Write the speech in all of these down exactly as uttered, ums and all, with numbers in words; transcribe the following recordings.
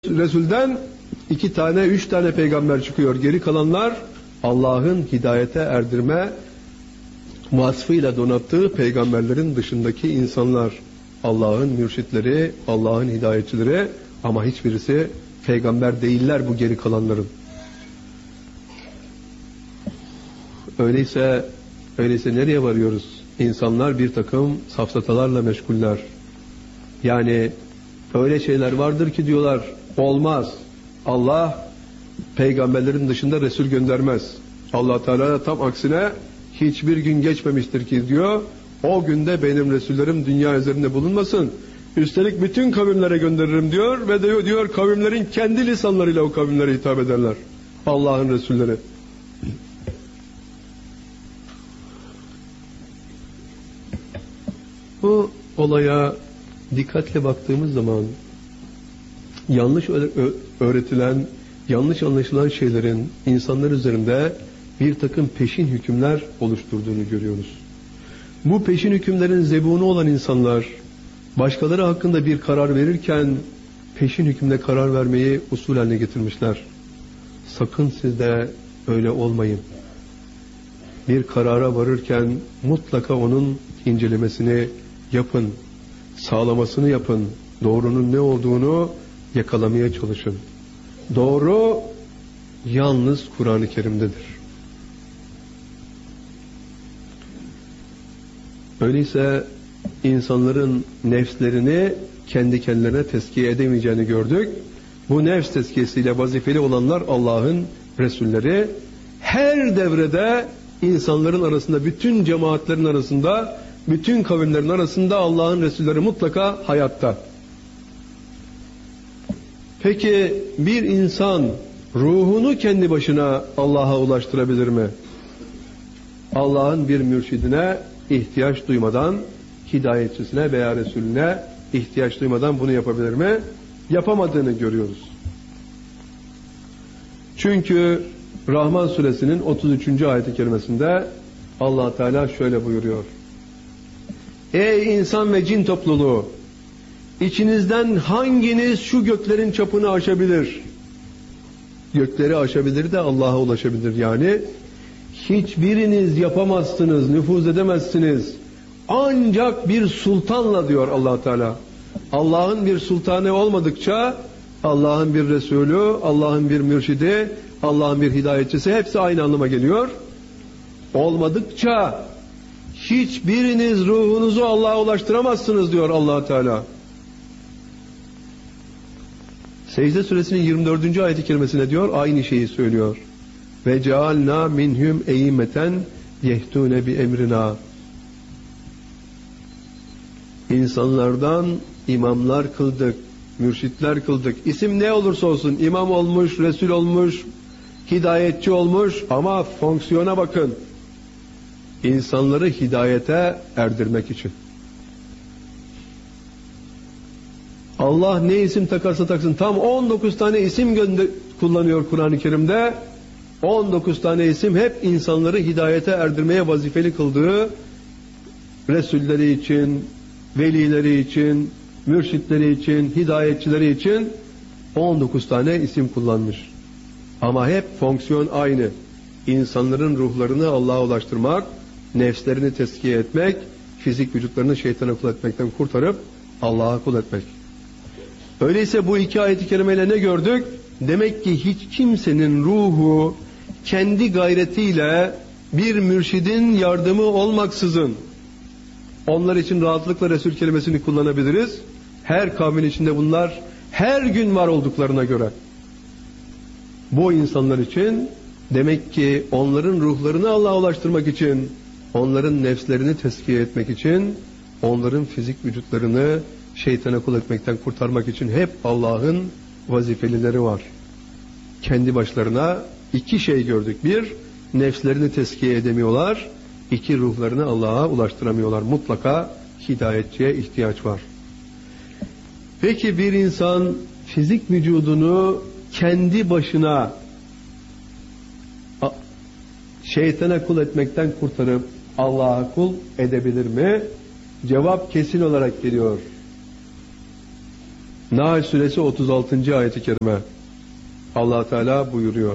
Resul'den iki tane, üç tane peygamber çıkıyor. Geri kalanlar Allah'ın hidayete erdirme vasfıyla donattığı peygamberlerin dışındaki insanlar. Allah'ın mürşitleri, Allah'ın hidayetçileri, ama hiçbirisi peygamber değiller bu geri kalanların. Öyleyse, öyleyse nereye varıyoruz? İnsanlar bir takım safsatalarla meşguller. Yani öyle şeyler vardır ki diyorlar, olmaz. Allah peygamberlerin dışında Resul göndermez. Allah Teala tam aksine hiçbir gün geçmemiştir ki diyor, o günde benim Resullerim dünya üzerinde bulunmasın. Üstelik bütün kavimlere gönderirim diyor ve diyor, diyor kavimlerin kendi lisanlarıyla o kavimlere hitap ederler. Allah'ın Resulleri. Bu olaya dikkatle baktığımız zaman yanlış öğretilen, yanlış anlaşılan şeylerin insanlar üzerinde bir takım peşin hükümler oluşturduğunu görüyoruz. Bu peşin hükümlerin zebunu olan insanlar başkaları hakkında bir karar verirken peşin hükümle karar vermeyi usul haline getirmişler. Sakın siz de öyle olmayın. Bir karara varırken mutlaka onun incelemesini yapın, sağlamasını yapın, doğrunun ne olduğunu yakalamaya çalışın. Doğru yalnız Kur'an-ı Kerim'dedir. Öyleyse insanların nefslerini kendi kendilerine tezkiye edemeyeceğini gördük. Bu nefs tezkiyesiyle vazifeli olanlar Allah'ın Resulleri. Her devrede insanların arasında, bütün cemaatlerin arasında, bütün kavimlerin arasında Allah'ın Resulleri mutlaka hayatta. Peki bir insan ruhunu kendi başına Allah'a ulaştırabilir mi? Allah'ın bir mürşidine ihtiyaç duymadan, hidayetçisine veya Resulüne ihtiyaç duymadan bunu yapabilir mi? Yapamadığını görüyoruz. Çünkü Rahman suresinin otuz üçüncü ayet-i kerimesinde Allah Teala şöyle buyuruyor. Ey insan ve cin topluluğu! İçinizden hanginiz şu göklerin çapını aşabilir? Gökleri aşabilir de Allah'a ulaşabilir yani. Hiçbiriniz yapamazsınız, nüfuz edemezsiniz. Ancak bir sultanla diyor Allah Teala. Allah'ın bir sultanı olmadıkça Allah'ın bir Resulü, Allah'ın bir mürşidi, Allah'ın bir hidayetçisi hepsi aynı anlama geliyor. Olmadıkça hiçbiriniz ruhunuzu Allah'a ulaştıramazsınız diyor Allah Teala. Secde suresinin yirmi dördüncü ayet-i kerimesine diyor, aynı şeyi söylüyor. Ve cealna minhum eymeten yehtune bi emrina. İnsanlardan imamlar kıldık, mürşitler kıldık. İsim ne olursa olsun, imam olmuş, resul olmuş, hidayetçi olmuş, ama fonksiyona bakın. İnsanları hidayete erdirmek için. Allah ne isim takarsa taksın, tam on dokuz tane isim kullanıyor Kur'an-ı Kerim'de. on dokuz tane isim hep insanları hidayete erdirmeye vazifeli kıldığı Resulleri için, velileri için, mürşitleri için, hidayetçileri için on dokuz tane isim kullanmış. Ama hep fonksiyon aynı. İnsanların ruhlarını Allah'a ulaştırmak, nefslerini tezkiye etmek, fizik vücutlarını şeytana kul etmekten kurtarıp Allah'a kul etmek. Öyleyse bu iki ayet-i kerimeyle ne gördük? Demek ki hiç kimsenin ruhu kendi gayretiyle bir mürşidin yardımı olmaksızın, onlar için rahatlıkla Resul kelimesini kullanabiliriz. Her kavmin içinde bunlar her gün var olduklarına göre. Bu insanlar için demek ki onların ruhlarını Allah'a ulaştırmak için, onların nefslerini tezkiye etmek için, onların fizik vücutlarını şeytana kul etmekten kurtarmak için hep Allah'ın vazifelileri var. Kendi başlarına iki şey gördük. Bir, nefslerini tezkiye edemiyorlar. İki, ruhlarını Allah'a ulaştıramıyorlar. Mutlaka hidayetçiye ihtiyaç var. Peki bir insan fizik vücudunu kendi başına şeytana kul etmekten kurtarıp Allah'a kul edebilir mi? Cevap kesin olarak geliyor. Nahl suresi otuz altıncı ayet-i kerime. Allah Teala buyuruyor.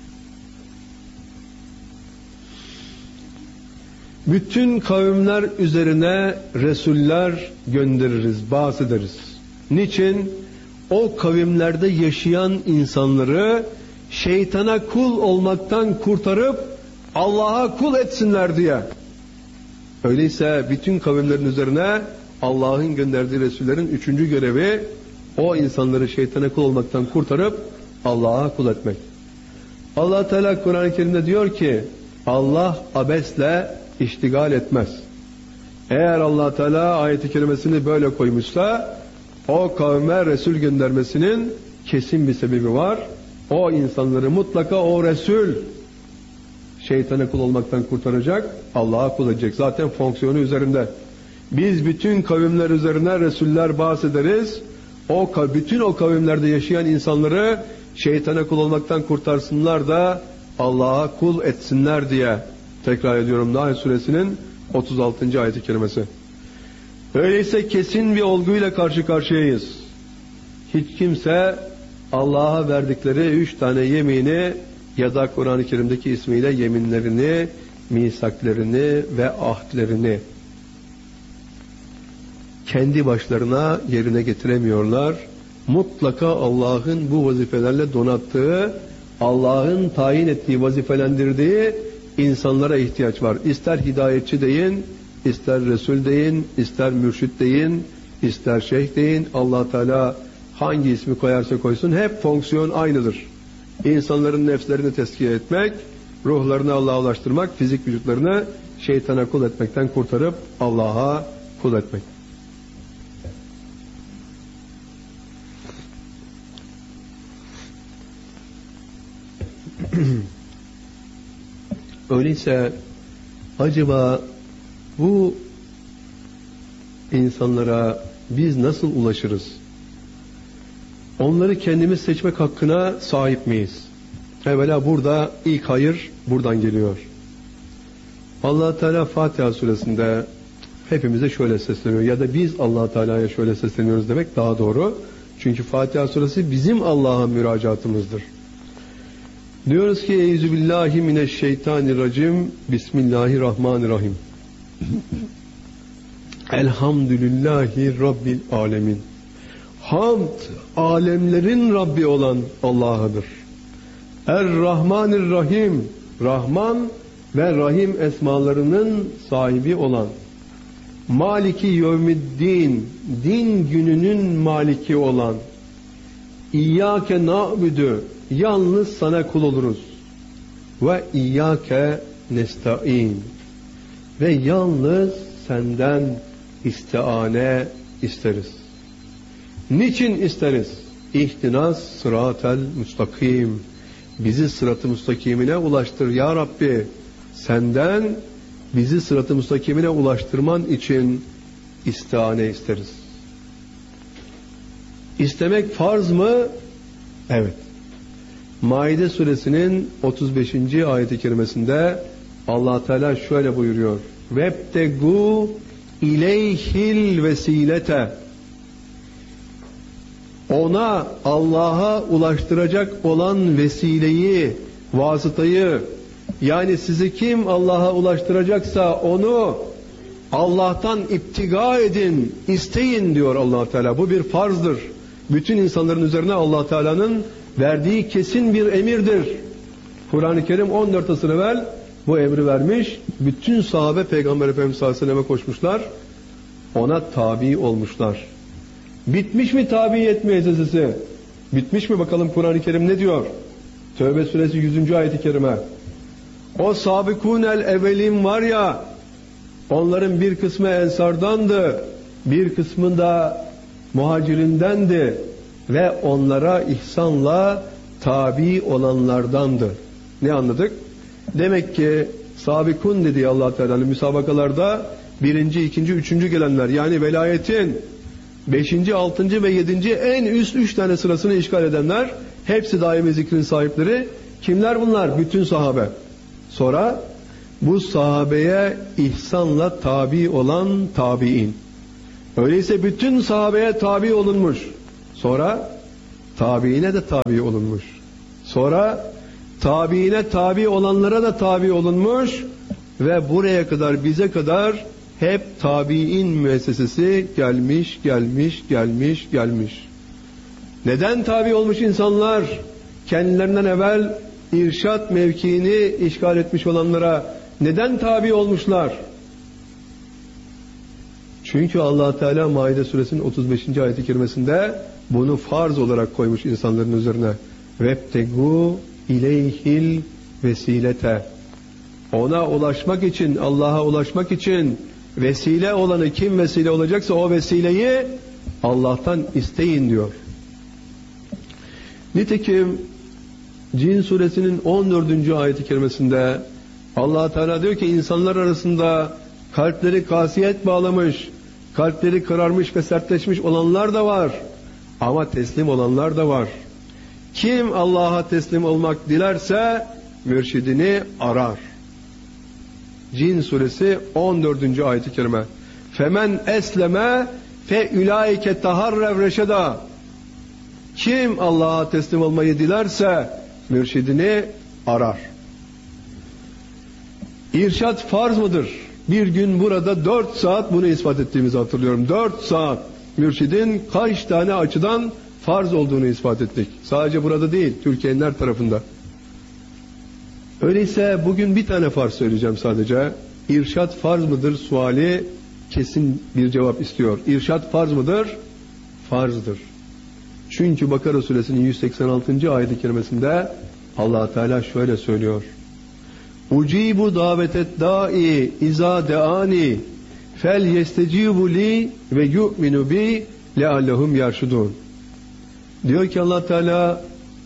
Bütün kavimler üzerine resuller göndeririz, bahsederiz. Niçin? O kavimlerde yaşayan insanları şeytana kul olmaktan kurtarıp Allah'a kul etsinler diye. Öyleyse bütün kavimlerin üzerine Allah'ın gönderdiği resullerin üçüncü görevi o insanları şeytana kul olmaktan kurtarıp Allah'a kul etmek. Allah Teala Kur'an-ı Kerim'de diyor ki Allah abesle iştigal etmez. Eğer Allah Teala ayet-i kerimesini böyle koymuşsa o kavme Resul göndermesinin kesin bir sebebi var. O insanları mutlaka o Resul şeytana kul olmaktan kurtaracak, Allah'a kul edecek. Zaten fonksiyonu üzerinde. Biz bütün kavimler üzerine Resuller bahsederiz. O bütün o kavimlerde yaşayan insanları şeytana kul olmaktan kurtarsınlar da Allah'a kul etsinler diye. Tekrar ediyorum, Nahl suresinin otuz altıncı ayet-i kerimesi. Öyleyse kesin bir olguyla karşı karşıyayız. Hiç kimse Allah'a verdikleri üç tane yemini ya da Kur'an-ı Kerim'deki ismiyle yeminlerini, misaklerini ve ahdlerini kendi başlarına yerine getiremiyorlar. Mutlaka Allah'ın bu vazifelerle donattığı, Allah'ın tayin ettiği, vazifelendirdiği insanlara ihtiyaç var. İster hidayetçi deyin, ister Resul deyin, ister mürşit deyin, ister şeyh deyin. Allah Teala hangi ismi koyarsa koysun hep fonksiyon aynıdır. İnsanların nefslerini tezkiye etmek, ruhlarını Allah'a ulaştırmak, fizik vücutlarını şeytana kul etmekten kurtarıp Allah'a kul etmek. Öyleyse acaba bu insanlara biz nasıl ulaşırız? Onları kendimiz seçmek hakkına sahip miyiz? Evvela burada ilk hayır buradan geliyor. Allah Teala Fatiha suresinde hepimize şöyle sesleniyor ya da biz Allah Teala'ya şöyle sesleniyoruz demek daha doğru. Çünkü Fatiha suresi bizim Allah'a müracaatımızdır. Diyoruz ki Euzubillahimineşşeytanirracim Bismillahirrahmanirrahim. Elhamdülillahi Rabbil alemin. Hamd alemlerin Rabbi olan Allah'adır. Er-Rahmanir-Rahim, Rahman ve Rahim esmalarının sahibi olan, Maliki Yevmiddin, din gününün maliki olan, İyyâke na'budu, yalnız sana kul oluruz. Ve İyyâke nesta'in, ve yalnız senden istiane isteriz. Niçin isteriz? İhtinas sıratel müstakim. Bizi sırat-ı müstakimine ulaştır ya Rabbi. Senden bizi sırat-ı müstakimine ulaştırman için istiane isteriz. İstemek farz mı? Evet. Maide suresinin otuz beşinci ayet-i kerimesinde Allah Teala şöyle buyuruyor. Vebtegu ileyhil vesilete. Ona, Allah'a ulaştıracak olan vesileyi, vasıtayı, yani sizi kim Allah'a ulaştıracaksa onu Allah'tan iptiga edin, isteyin diyor Allah Teala. Bu bir farzdır. Bütün insanların üzerine Allah Teala'nın verdiği kesin bir emirdir. Kur'an-ı Kerim on dört asır evvel bu emri vermiş. Bütün sahabe Peygamber Efendimiz sallallahu aleyhi ve sellem'e koşmuşlar. Ona tabi olmuşlar. Bitmiş mi tabiyet müessesesi? Bitmiş mi bakalım Kur'an-ı Kerim ne diyor? Tevbe suresi yüzüncü ayet-i kerime. O sabikûnel evvelin var ya, onların bir kısmı ensardandı, bir kısmı da muhacirindendi ve onlara ihsanla tabi olanlardandı. Ne anladık? Demek ki sabikun dediği Allah Teala'nın müsabakalarda birinci, ikinci, üçüncü gelenler, yani velayetin beşinci, altıncı ve yedinci en üst üç tane sırasını işgal edenler, hepsi daimi zikrin sahipleri. Kimler bunlar? Bütün sahabe. Sonra bu sahabeye ihsanla tabi olan tabi'in. Öyleyse bütün sahabeye tabi olunmuş. Sonra tabiine de tabi olunmuş. Sonra tabiine tabi olanlara da tabi olunmuş ve buraya kadar, bize kadar hep tabiin müessesesi gelmiş, gelmiş, gelmiş, gelmiş. Neden tabi olmuş insanlar? Kendilerinden evvel irşat mevkiini işgal etmiş olanlara neden tabi olmuşlar? Çünkü Allah Teala Maide suresinin otuz beşinci ayet-i kerimesinde bunu farz olarak koymuş insanların üzerine. Vebtegu ileyhil vesilete. Ona ulaşmak için, Allah'a ulaşmak için vesile olanı, kim vesile olacaksa o vesileyi Allah'tan isteyin diyor. Nitekim Cin suresinin on dördüncü ayet-i kerimesinde Allah Teala diyor ki insanlar arasında kalpleri kasiyet bağlamış, kalpleri kararmış ve sertleşmiş olanlar da var. Ama teslim olanlar da var. Kim Allah'a teslim olmak dilerse mürşidini arar. Cin suresi on dördüncü ayet-i kerime. Femen esleme fe ulaike taharrev reşeda. Kim Allah'a teslim olmayı dilerse mürşidini arar. İrşad farz mıdır? Bir gün burada dört saat bunu ispat ettiğimizi hatırlıyorum. Dört saat mürşidin kaç tane açıdan farz olduğunu ispat ettik. Sadece burada değil, Türkiye'nin her tarafında. Öyleyse bugün bir tane farz söyleyeceğim sadece. İrşad farz mıdır suali kesin bir cevap istiyor. İrşad farz mıdır? Farzdır. Çünkü Bakara suresinin yüz seksen altıncı ayet-i kerimesinde Allah Teala şöyle söylüyor. Ucibu davetet da'i iza deani fel yestecibu li ve yu'minu bi leallehum yarşudun. Diyor ki Allah Teala,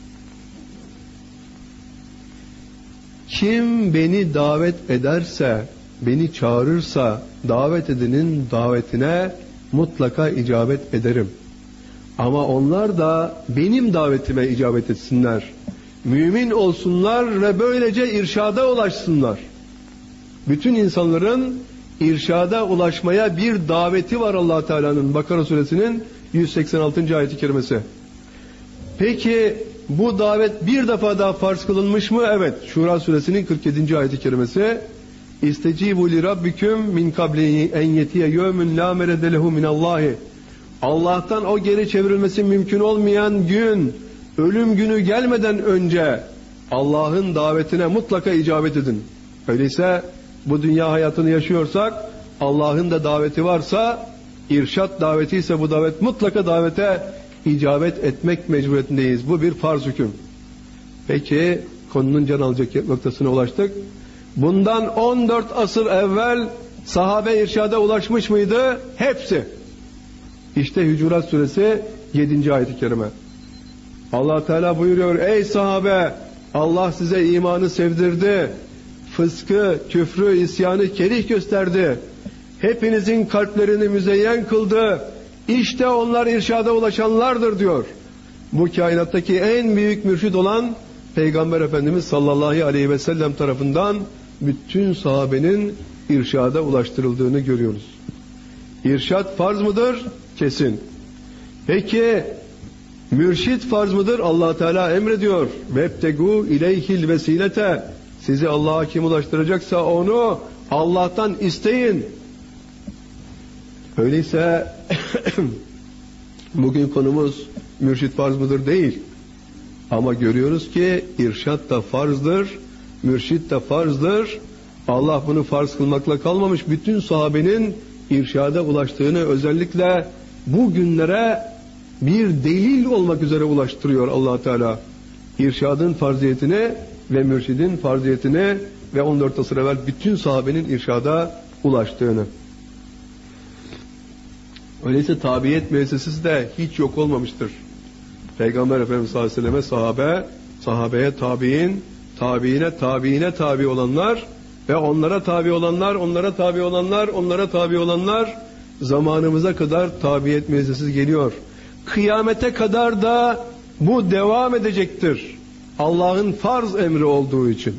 kim beni davet ederse, beni çağırırsa davet edenin davetine mutlaka icabet ederim. Ama onlar da benim davetime icabet etsinler. Mümin olsunlar ve böylece irşada ulaşsınlar. Bütün insanların irşada ulaşmaya bir daveti var Allah Teala'nın. Bakara suresinin yüz seksen altıncı ayet-i kerimesi. Peki bu davet bir defa daha farz kılınmış mı? Evet. Şura suresinin kırk yedinci ayet-i kerimesi. İstecibu li rabbiküm min kabli en yetiye yevmün la merede lehu minallahi. Allah'tan o geri çevrilmesi mümkün olmayan gün, ölüm günü gelmeden önce Allah'ın davetine mutlaka icabet edin. Öyleyse bu dünya hayatını yaşıyorsak, Allah'ın da daveti varsa, irşat daveti ise bu davet, mutlaka davete icabet etmek mecburiyetindeyiz. Bu bir farz hüküm. Peki konunun can alacak noktasına ulaştık. Bundan on dört asır evvel sahabe irşada ulaşmış mıydı? Hepsi. İşte Hucurat suresi yedinci ayet-i kerime. Allah Teala buyuruyor, ey sahabe, Allah size imanı sevdirdi, fıskı, küfrü, isyanı kerih gösterdi, hepinizin kalplerini müzeyyen kıldı, İşte onlar irşada ulaşanlardır diyor. Bu kainattaki en büyük mürşid olan Peygamber Efendimiz sallallahu aleyhi ve sellem tarafından bütün sahabenin irşada ulaştırıldığını görüyoruz. İrşad farz mıdır? Kesin. Peki mürşid farz mıdır? Allah Teala emrediyor. Vebtegu ileyhil vesilete. Sizi Allah'a kim ulaştıracaksa onu Allah'tan isteyin. Öyleyse bugün konumuz mürşid farz mıdır değil. Ama görüyoruz ki irşad da farzdır, mürşid de farzdır. Allah bunu farz kılmakla kalmamış, bütün sahabenin irşada ulaştığını özellikle bu günlere bir delil olmak üzere ulaştırıyor Allah Teala. İrşadın farziyetini ve mürşidin farziyetini ve on dört asır evvel bütün sahabenin irşada ulaştığını. Öyleyse tabiyet müessesesi de hiç yok olmamıştır. Peygamber Efendimiz sallallahu aleyhi ve selleme sahabe, sahabeye tabiin, tabiine tabiine tabi olanlar ve onlara tabi olanlar, onlara tabi olanlar, onlara tabi olanlar zamanımıza kadar tabiyet müessesesi geliyor. Kıyamete kadar da bu devam edecektir. Allah'ın farz emri olduğu için.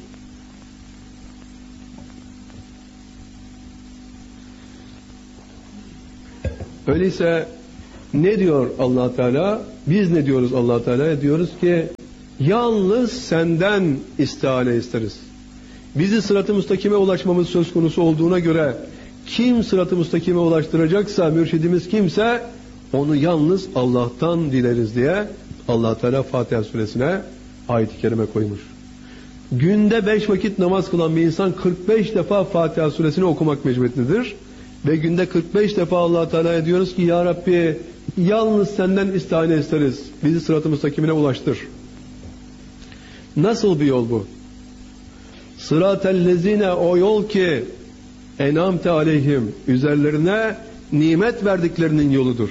Öyleyse Ne diyor Allah Teala? Biz ne diyoruz Allah Teala'ya? Diyoruz ki yalnız senden istihane isteriz. Bizi sırat-ı müstakime ulaşmamız söz konusu olduğuna göre kim sırat-ı müstakime ulaştıracaksa, mürşidimiz kimse onu yalnız Allah'tan dileriz diye Allah Teala Fatiha suresine ayet-i kerime koymuş. Günde beş vakit namaz kılan bir insan kırk beş defa Fatiha suresini okumak mecburiyetindedir. Ve günde kırk beş defa Allah Teala'ya diyoruz ki ya Rabbi yalnız senden istihane isteriz. Bizi sırat-ı müstakimine ulaştır. Nasıl bir yol bu? Sıratellezine, o yol ki en'amte aleyhim, üzerlerine nimet verdiklerinin yoludur.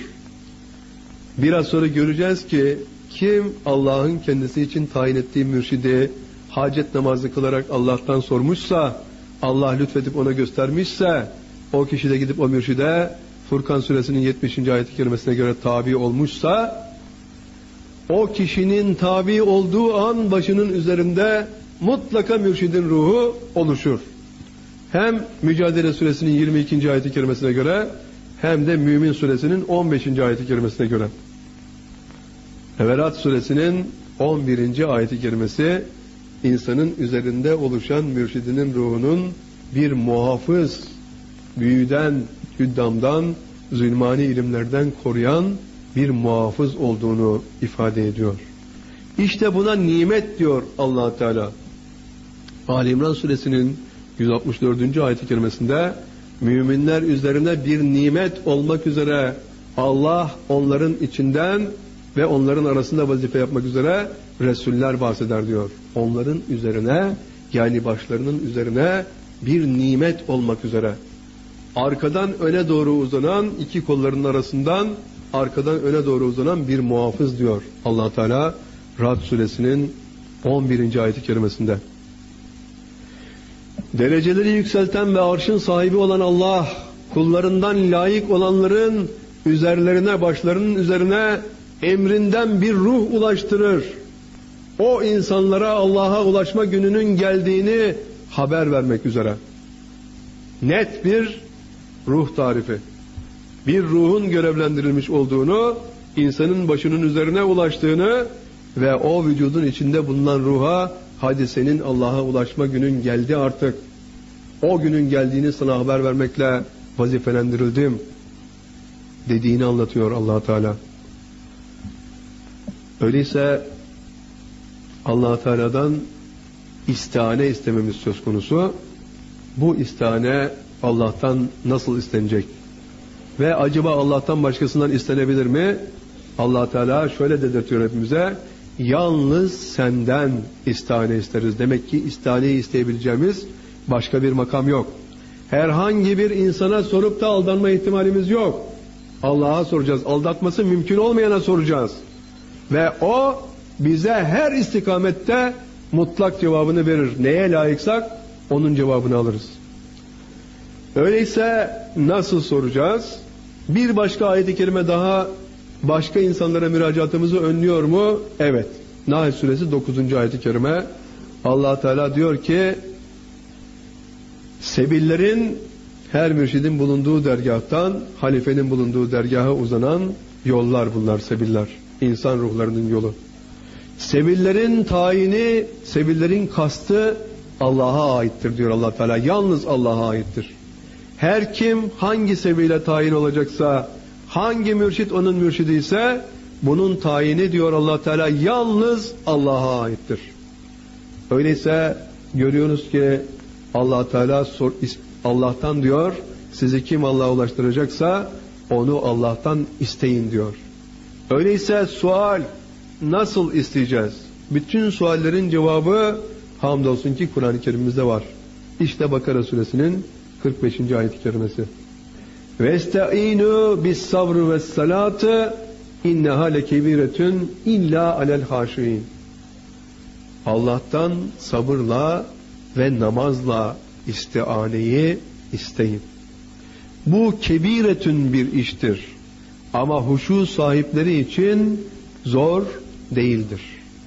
Biraz sonra göreceğiz ki kim Allah'ın kendisi için tayin ettiği mürşidi hacet namazı kılarak Allah'tan sormuşsa, Allah lütfedip ona göstermişse, o kişi de gidip o mürşide Furkan suresinin yetmişinci ayet-i kerimesine göre tabi olmuşsa, o kişinin tabi olduğu an başının üzerinde mutlaka mürşidin ruhu oluşur. Hem Mücadele suresinin yirmi ikinci ayet-i kerimesine göre hem de Mümin suresinin on beşinci ayet-i kerimesine göre. Hucurat suresinin on birinci ayet-i kerimesi insanın üzerinde oluşan mürşidinin ruhunun bir muhafız, büyüden, hüddamdan, zulmani ilimlerden koruyan bir muhafız olduğunu ifade ediyor. İşte buna nimet diyor Allah Teala. Ali İmran suresinin yüz altmış dördüncü ayet-i kerimesinde müminler üzerine bir nimet olmak üzere Allah onların içinden ve onların arasında vazife yapmak üzere Resuller bahseder diyor. Onların üzerine, yani başlarının üzerine bir nimet olmak üzere. Arkadan öne doğru uzanan, iki kollarının arasından arkadan öne doğru uzanan bir muhafız diyor Allah Teala Ra'd suresinin on birinci ayet-i kerimesinde. Dereceleri yükselten ve arşın sahibi olan Allah, kullarından layık olanların üzerlerine, başlarının üzerine emrinden bir ruh ulaştırır. O insanlara Allah'a ulaşma gününün geldiğini haber vermek üzere. Net bir ruh tarifi. Bir ruhun görevlendirilmiş olduğunu, insanın başının üzerine ulaştığını ve o vücudun içinde bulunan ruha, hadi senin Allah'a ulaşma günün geldi artık. O günün geldiğini sana haber vermekle vazifelendirildim dediğini anlatıyor Allah Teala. Öyleyse Allah Teala'dan istihane istememiz söz konusu. Bu istihane Allah'tan nasıl istenecek? Ve acaba Allah'tan başkasından istenebilir mi? Allah Teala şöyle dedirtiyor hepimize: yalnız senden istihane isteriz. Demek ki istihaneyi isteyebileceğimiz başka bir makam yok. Herhangi bir insana sorup da aldanma ihtimalimiz yok. Allah'a soracağız. Aldatması mümkün olmayana soracağız. Ve o bize her istikamette mutlak cevabını verir. Neye layıksak onun cevabını alırız. Öyleyse nasıl soracağız? Bir başka ayet-i kerime daha başka insanlara müracaatımızı önlüyor mu? Evet. Nahl suresi dokuzuncu ayet-i kerime. Allah Teala diyor ki sebillerin, her mürşidin bulunduğu dergahtan halifenin bulunduğu dergaha uzanan yollar bunlar, sebiller. İnsan ruhlarının yolu. Sebillerin tayini, sebillerin kastı Allah'a aittir diyor Allah Teala. Yalnız Allah'a aittir. Her kim hangi sebile tayin olacaksa, hangi mürşit onun mürşidi ise bunun tayini diyor Allah Teala yalnız Allah'a aittir. Öyleyse görüyoruz ki Allah Teala Allah'tan diyor, sizi kim Allah'a ulaştıracaksa onu Allah'tan isteyin diyor. Öyleyse sual, nasıl isteyeceğiz? Bütün suallerin cevabı hamdolsun ki Kur'an-ı Kerim'imizde var. İşte Bakara suresinin kırk beşinci ayet-i kerimesi. Vestaînû bis-sabr ve's-salâti innehâ lekebiretun illâ alel hâşiîn. Allah'tan sabırla ve namazla istianeyi isteyin. Bu kebiretün bir iştir. Ama huşu sahipleri için zor değildir.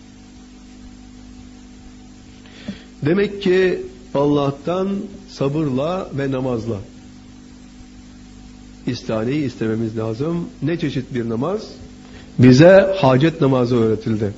Demek ki Allah'tan sabırla ve namazla. İstihaneyi istememiz lazım. Ne çeşit bir namaz? Bize hacet namazı öğretildi.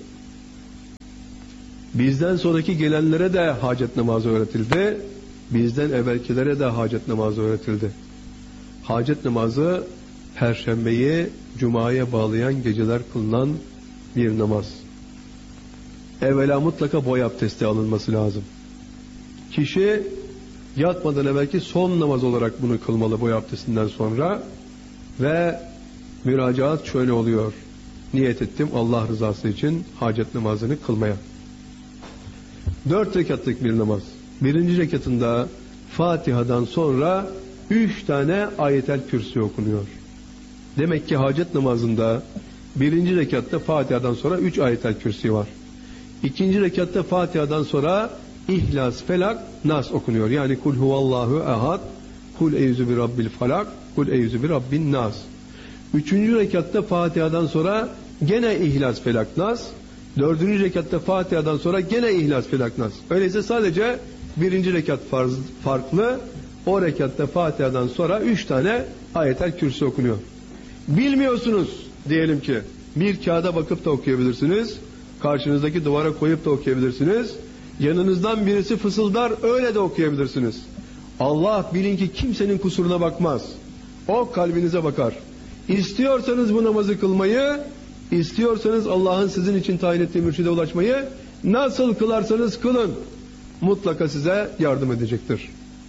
Bizden sonraki gelenlere de hacet namazı öğretildi. Bizden evvelkilere de hacet namazı öğretildi. Hacet namazı Perşembeyi Cuma'ya bağlayan geceler kılınan bir namaz. Evvela mutlaka boy abdesti alınması lazım. Kişi yatmadan evvelki son namaz olarak bunu kılmalı boy abdestinden sonra ve müracaat şöyle oluyor. Niyet ettim Allah rızası için hacet namazını kılmaya. Dört rekatlık bir namaz. Birinci rekatında Fatiha'dan sonra üç tane ayetel kürsi okunuyor. Demek ki hacet namazında birinci rekatta Fatiha'dan sonra üç ayetel kürsi var. İkinci rekatta Fatiha'dan sonra İhlas, Felak, Nas okunuyor. Yani Kul huvallahu ehad, Kul eyüzü bi rabbil falak, Kul eyüzü bi rabbin nas. Üçüncü rekatta Fatiha'dan sonra gene İhlas, Felak, Nas. Dördüncü rekatta Fatiha'dan sonra gene İhlas, Felak, Nas. Öyleyse sadece birinci rekat farz, farklı. O rekatta Fatiha'dan sonra üç tane ayetel kürsi okunuyor. Bilmiyorsunuz diyelim ki bir kağıda bakıp da okuyabilirsiniz. Karşınızdaki duvara koyup da okuyabilirsiniz. Yanınızdan birisi fısıldar öyle de okuyabilirsiniz. Allah bilin ki kimsenin kusuruna bakmaz. O kalbinize bakar. İstiyorsanız bu namazı kılmayı, istiyorsanız Allah'ın sizin için tayin ettiği mürşide ulaşmayı nasıl kılarsanız kılın. Mutlaka size yardım edecektir.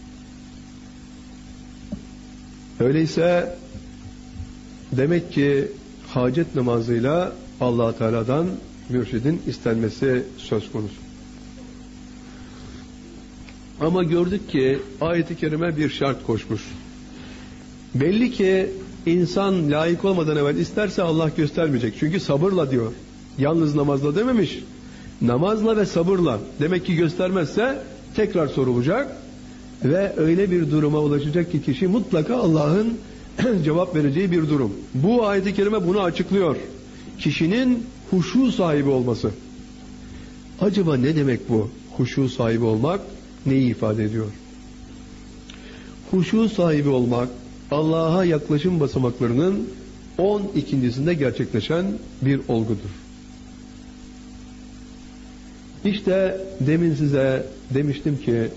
Öyleyse demek ki hacet namazıyla Allah Teala'dan mürşidin istenmesi söz konusu. Ama gördük ki ayet-i kerime bir şart koşmuş. Belli ki insan layık olmadan evvel isterse Allah göstermeyecek. Çünkü sabırla diyor. Yalnız namazla dememiş. Namazla ve sabırla. Demek ki göstermezse tekrar sorulacak. Ve öyle bir duruma ulaşacak ki kişi mutlaka Allah'ın cevap vereceği bir durum. Bu ayet-i kerime bunu açıklıyor. Kişinin huşu sahibi olması. Acaba ne demek bu? Huşu sahibi olmak neyi ifade ediyor? Huşu sahibi olmak Allah'a yaklaşım basamaklarının on ikincisinde gerçekleşen bir olgudur. İşte demin size demiştim ki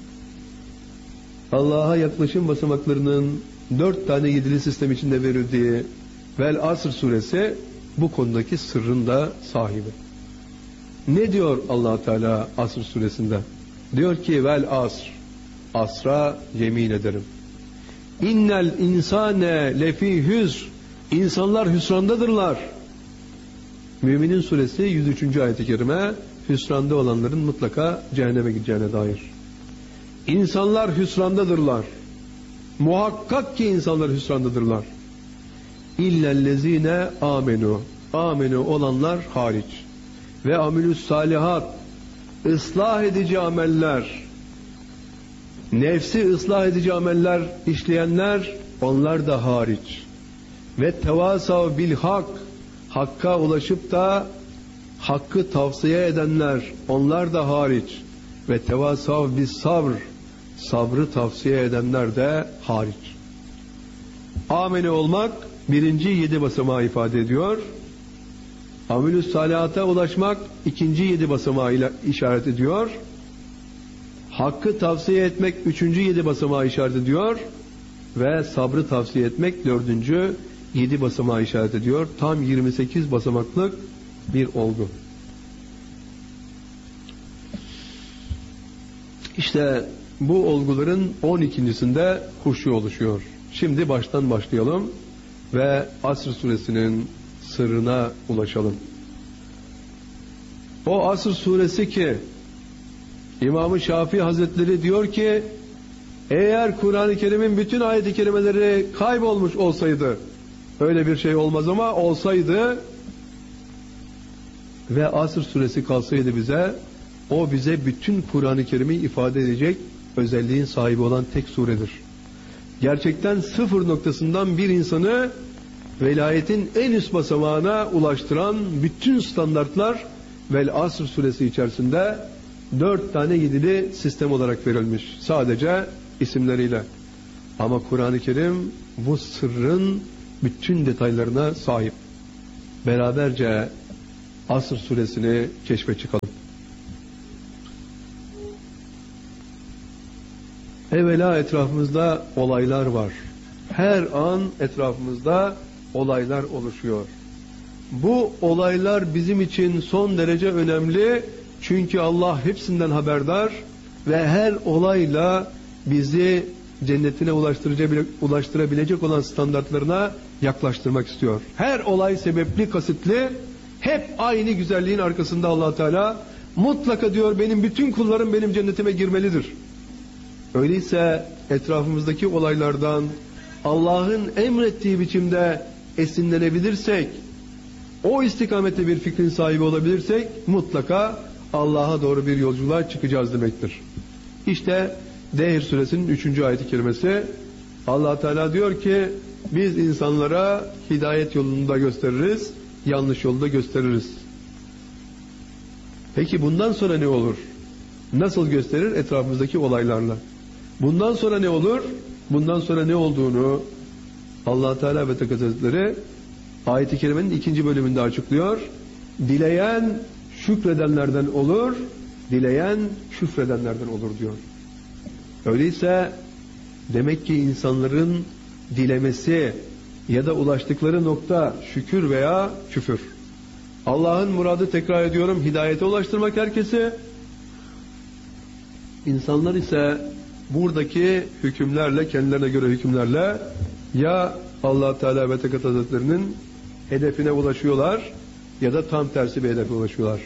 Allah'a yaklaşım basamaklarının dört tane yedili sistem içinde verildiği Vel Asr suresi bu konudaki sırrın da sahibi. Ne diyor Allah Teala Asr suresinde? Diyor ki vel asr, asra yemin ederim. İnnel insane lefi hüsr, insanlar hüsrandadırlar. Müminin suresi yüz üçüncü ayet-i kerime hüsranda olanların mutlaka cehenneme gideceğine dair. İnsanlar hüsrandadırlar. Muhakkak ki insanlar hüsrandadırlar. İllellezine amenu, amenu olanlar hariç. Ve amilüs salihat, ıslah edici ameller, nefsi ıslah edici ameller işleyenler, onlar da hariç. Ve tevasav bil hak, hakka ulaşıp da hakkı tavsiye edenler, onlar da hariç. Ve tevasav bis sabr, sabrı tavsiye edenler de hariç. Amene olmak birinci yedi basamağı ifade ediyor. Amilüs salihata ulaşmak ikinci yedi basamağıyla işaret ediyor. Hakkı tavsiye etmek üçüncü yedi basamağı işaret ediyor. Ve sabrı tavsiye etmek dördüncü yedi basamağı işaret ediyor. Tam yirmi sekiz basamaklık bir olgu. İşte bu olguların on ikincisinde huşu oluşuyor. Şimdi baştan başlayalım ve Asr suresinin sırrına ulaşalım. O Asr suresi ki İmam-ı Şafii Hazretleri diyor ki eğer Kur'an-ı Kerim'in bütün ayet-i kerimeleri kaybolmuş olsaydı, öyle bir şey olmaz ama olsaydı ve Asr suresi kalsaydı bize, o bize bütün Kur'an-ı Kerim'i ifade edecek özelliğin sahibi olan tek suredir. Gerçekten sıfır noktasından bir insanı velayetin en üst basamağına ulaştıran bütün standartlar Vel Asr suresi içerisinde dört tane yedili sistem olarak verilmiş. Sadece isimleriyle. Ama Kur'an-ı Kerim bu sırrın bütün detaylarına sahip. Beraberce Asr suresini keşfe çıkalım. Evvela etrafımızda olaylar var. Her an etrafımızda olaylar oluşuyor. Bu olaylar bizim için son derece önemli. Çünkü Allah hepsinden haberdar ve her olayla bizi cennetine ulaştırabilecek olan standartlarına yaklaştırmak istiyor. Her olay sebepli, kasıtlı, hep aynı güzelliğin arkasında Allah Teala mutlaka diyor benim bütün kullarım benim cennetime girmelidir. Öyleyse etrafımızdaki olaylardan Allah'ın emrettiği biçimde esinlenebilirsek, o istikamette bir fikrin sahibi olabilirsek mutlaka Allah'a doğru bir yolculuğa çıkacağız demektir. İşte Dehr suresinin üçüncü ayet-i kerimesi, Allah Teala diyor ki biz insanlara hidayet yolunu da gösteririz, yanlış yolu da gösteririz. Peki bundan sonra ne olur? Nasıl gösterir? Etrafımızdaki olaylarla. Bundan sonra ne olur? Bundan sonra ne olduğunu Allah Teala ve Tekaddes Hazretleri ayet-i kerimenin ikinci bölümünde açıklıyor. Dileyen şükredenlerden olur, dileyen küfredenlerden olur diyor. Öyleyse demek ki insanların dilemesi ya da ulaştıkları nokta şükür veya küfür. Allah'ın muradı, tekrar ediyorum, hidayete ulaştırmak herkesi. İnsanlar ise buradaki hükümlerle, kendilerine göre hükümlerle ya Allah Teala ve Tekaddes Hazretleri'nin hedefine ulaşıyorlar ya da tam tersi bir hedefe ulaşıyorlar.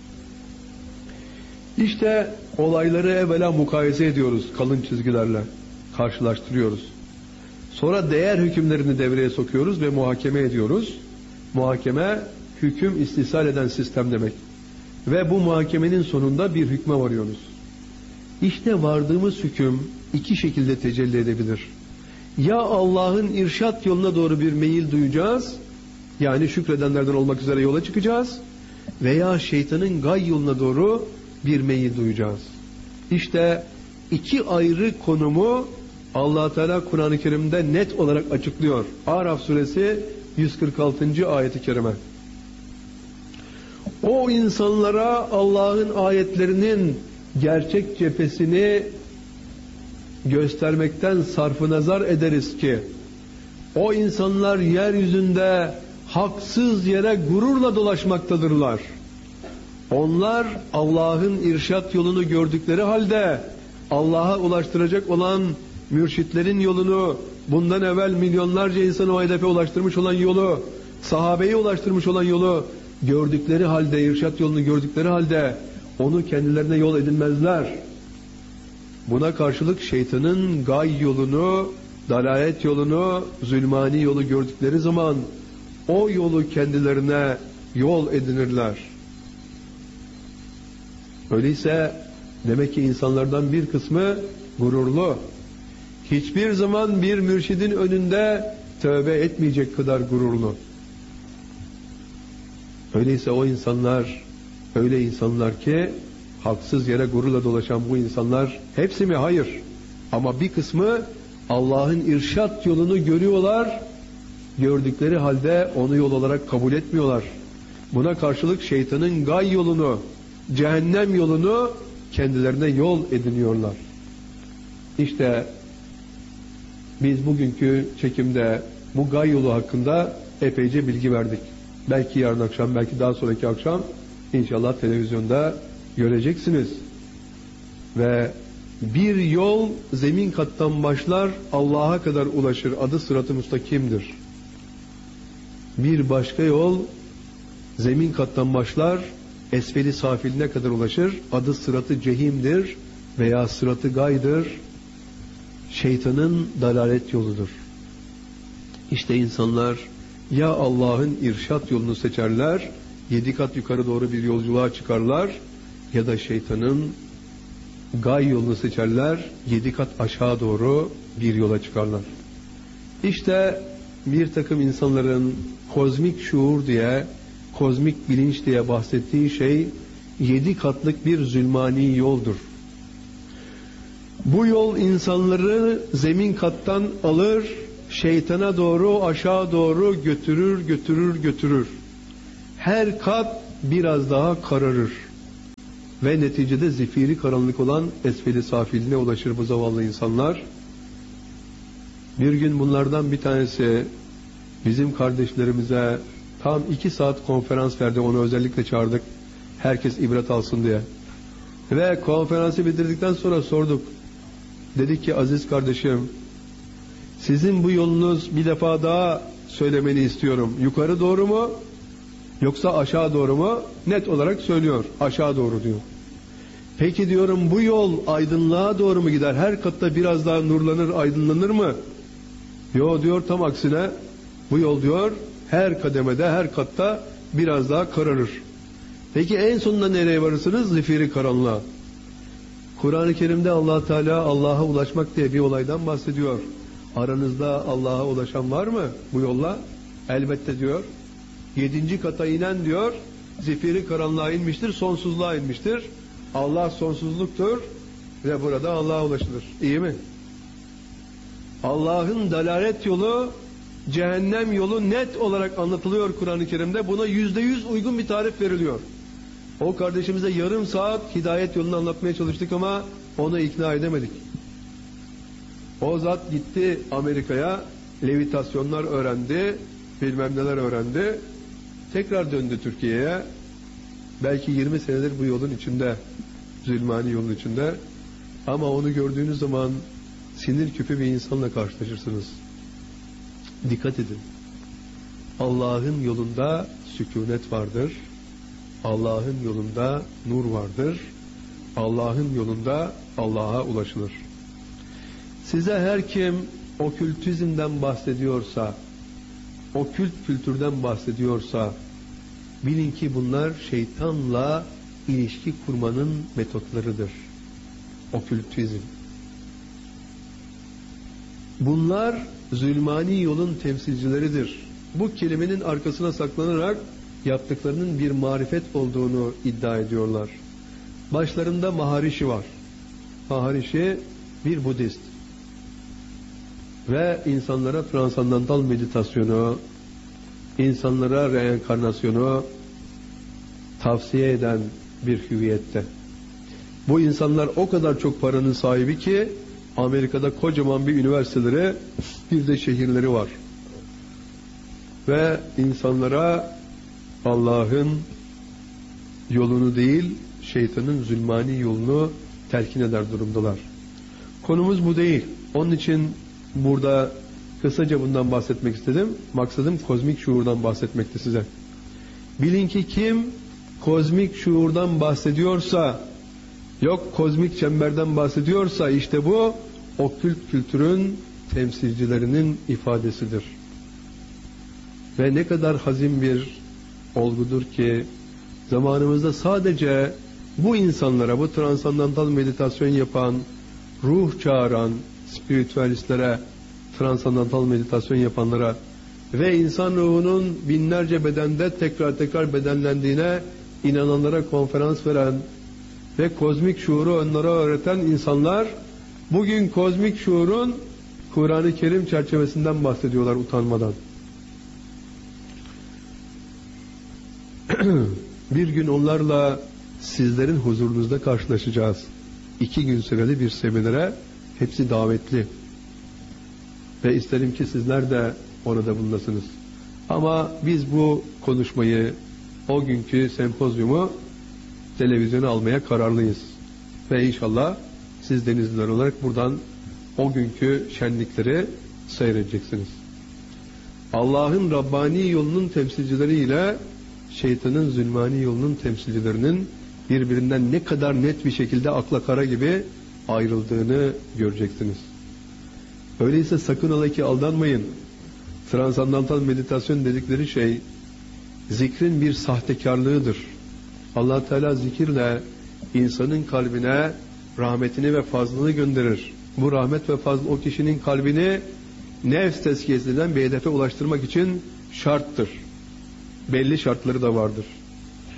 İşte olayları evvela mukayese ediyoruz kalın çizgilerle, karşılaştırıyoruz. Sonra değer hükümlerini devreye sokuyoruz ve muhakeme ediyoruz. Muhakeme, hüküm istisal eden sistem demek. Ve bu muhakemenin sonunda bir hükme varıyoruz. İşte vardığımız hüküm iki şekilde tecelli edebilir. Ya Allah'ın irşat yoluna doğru bir meyil duyacağız, yani şükredenlerden olmak üzere yola çıkacağız, veya şeytanın gay yoluna doğru bir meyil duyacağız. İşte iki ayrı konumu Allah Teala Kur'an-ı Kerim'de net olarak açıklıyor. Araf suresi yüz kırk altıncı ayet-i kerime. O insanlara Allah'ın ayetlerinin gerçek cephesini göstermekten sarfı nazar ederiz ki o insanlar yeryüzünde haksız yere gururla dolaşmaktadırlar. Onlar Allah'ın irşat yolunu gördükleri halde Allah'a ulaştıracak olan mürşitlerin yolunu, bundan evvel milyonlarca insanı o hedefe ulaştırmış olan yolu, sahabeyi ulaştırmış olan yolu gördükleri halde, irşat yolunu gördükleri halde onu kendilerine yol edinmezler. Buna karşılık şeytanın gay yolunu, dalalet yolunu, zulmani yolu gördükleri zaman o yolu kendilerine yol edinirler. Öyleyse demek ki insanlardan bir kısmı gururlu. Hiçbir zaman bir mürşidin önünde tövbe etmeyecek kadar gururlu. Öyleyse o insanlar öyle insanlar ki haksız yere gururla dolaşan bu insanlar hepsi mi? Hayır. Ama bir kısmı Allah'ın irşat yolunu görüyorlar. Gördükleri halde onu yol olarak kabul etmiyorlar. Buna karşılık şeytanın gay yolunu, cehennem yolunu kendilerine yol ediniyorlar. İşte biz bugünkü çekimde bu gay yolu hakkında epeyce bilgi verdik. Belki yarın akşam, belki daha sonraki akşam inşallah televizyonda göreceksiniz. Ve bir yol zemin kattan başlar, Allah'a kadar ulaşır. Adı sırat-ı müstakimdir. Bir başka yol zemin kattan başlar, esfeli safiline kadar ulaşır. Adı sırat-ı cehimdir veya sırat-ı gaydır. Şeytanın dalalet yoludur. İşte insanlar ya Allah'ın irşat yolunu seçerler, yedi kat yukarı doğru bir yolculuğa çıkarlar, ya da şeytanın gay yolunu seçerler, yedi kat aşağı doğru bir yola çıkarlar. İşte bir takım insanların kozmik şuur diye, kozmik bilinç diye bahsettiği şey yedi katlık bir zulmani yoldur. Bu yol insanları zemin kattan alır, şeytana doğru, aşağı doğru götürür, götürür, götürür. Her kat biraz daha kararır. Ve neticede zifiri karanlık olan esfeli safiline ulaşır bu zavallı insanlar. Bir gün bunlardan bir tanesi bizim kardeşlerimize tam iki saat konferans verdi. Onu özellikle çağırdık. Herkes ibret alsın diye. Ve konferansı bitirdikten sonra sorduk. Dedik ki aziz kardeşim, sizin bu yolunuz bir defa daha söylemeni istiyorum. Yukarı doğru mu? Yoksa aşağı doğru mu? Net olarak söylüyor. Aşağı doğru diyor. Peki diyorum, bu yol aydınlığa doğru mu gider? Her katta biraz daha nurlanır, aydınlanır mı? Yo diyor, tam aksine bu yol diyor her kademede, her katta biraz daha kararır. Peki en sonunda nereye varırsınız? Zifiri karanlığa. Kur'an-ı Kerim'de Allah Teala Allah'a ulaşmak diye bir olaydan bahsediyor. Aranızda Allah'a ulaşan var mı bu yolla? Elbette diyor. Yedinci kata inen diyor, zifiri karanlığa inmiştir, sonsuzluğa inmiştir. Allah sonsuzluktur ve burada Allah'a ulaşılır. İyi mi? Allah'ın dalalet yolu, cehennem yolu net olarak anlatılıyor Kur'an-ı Kerim'de. Buna yüzde yüz uygun bir tarif veriliyor. O kardeşimize yarım saat hidayet yolunu anlatmaya çalıştık ama onu ikna edemedik. O zat gitti Amerika'ya, levitasyonlar öğrendi, bilmem neler öğrendi. Tekrar döndü Türkiye'ye. Belki yirmi senedir bu yolun içinde, zulmani yolun içinde. Ama onu gördüğünüz zaman sinir küpü bir insanla karşılaşırsınız. Dikkat edin. Allah'ın yolunda sükunet vardır. Allah'ın yolunda nur vardır. Allah'ın yolunda Allah'a ulaşılır. Size her kim okültizmden bahsediyorsa, okült kültürden bahsediyorsa, bilin ki bunlar şeytanla ilişki kurmanın metotlarıdır. Okültizm. Bunlar zulmani yolun temsilcileridir. Bu kelimenin arkasına saklanarak yaptıklarının bir marifet olduğunu iddia ediyorlar. Başlarında Maharishi var. Maharishi bir Budist. Ve insanlara transandantal meditasyonu, insanlara reenkarnasyonu tavsiye eden bir hüviyette. Bu insanlar o kadar çok paranın sahibi ki Amerika'da kocaman bir üniversiteleri, bir de şehirleri var. Ve insanlara Allah'ın yolunu değil, şeytanın zulmani yolunu telkin eder durumdalar. Konumuz bu değil. Onun için burada kısaca bundan bahsetmek istedim. Maksadım kozmik şuurdan bahsetmekti size. Bilin ki kim kozmik şuurdan bahsediyorsa, yok kozmik çemberden bahsediyorsa, işte bu okült kültürün temsilcilerinin ifadesidir. Ve ne kadar hazin bir olgudur ki zamanımızda sadece bu insanlara, bu transandantal meditasyon yapan, ruh çağıran spiritüalistlere, transandantal meditasyon yapanlara ve insan ruhunun binlerce bedende tekrar tekrar bedenlendiğine inananlara konferans veren ve kozmik şuuru onlara öğreten insanlar bugün kozmik şuurun Kur'an-ı Kerim çerçevesinden bahsediyorlar utanmadan. Bir gün onlarla sizlerin huzurunuzda karşılaşacağız. İki gün süreli bir seminere, hepsi davetli. Ve isterim ki sizler de orada bulunasınız. Ama biz bu konuşmayı, o günkü sempozyumu televizyona almaya kararlıyız. Ve inşallah siz denizliler olarak buradan o günkü şenlikleri seyredeceksiniz. Allah'ın Rabbani yolunun temsilcileriyle şeytanın zulmani yolunun temsilcilerinin birbirinden ne kadar net bir şekilde akla kara gibi ayrıldığını göreceksiniz. Öyleyse sakın ola ki aldanmayın. Transandantal meditasyon dedikleri şey zikrin bir sahtekarlığıdır. Allah Teala zikirle insanın kalbine rahmetini ve fazlını gönderir. Bu rahmet ve fazl o kişinin kalbini nefs tezkiyesinden bir hedefe ulaştırmak için şarttır. Belli şartları da vardır.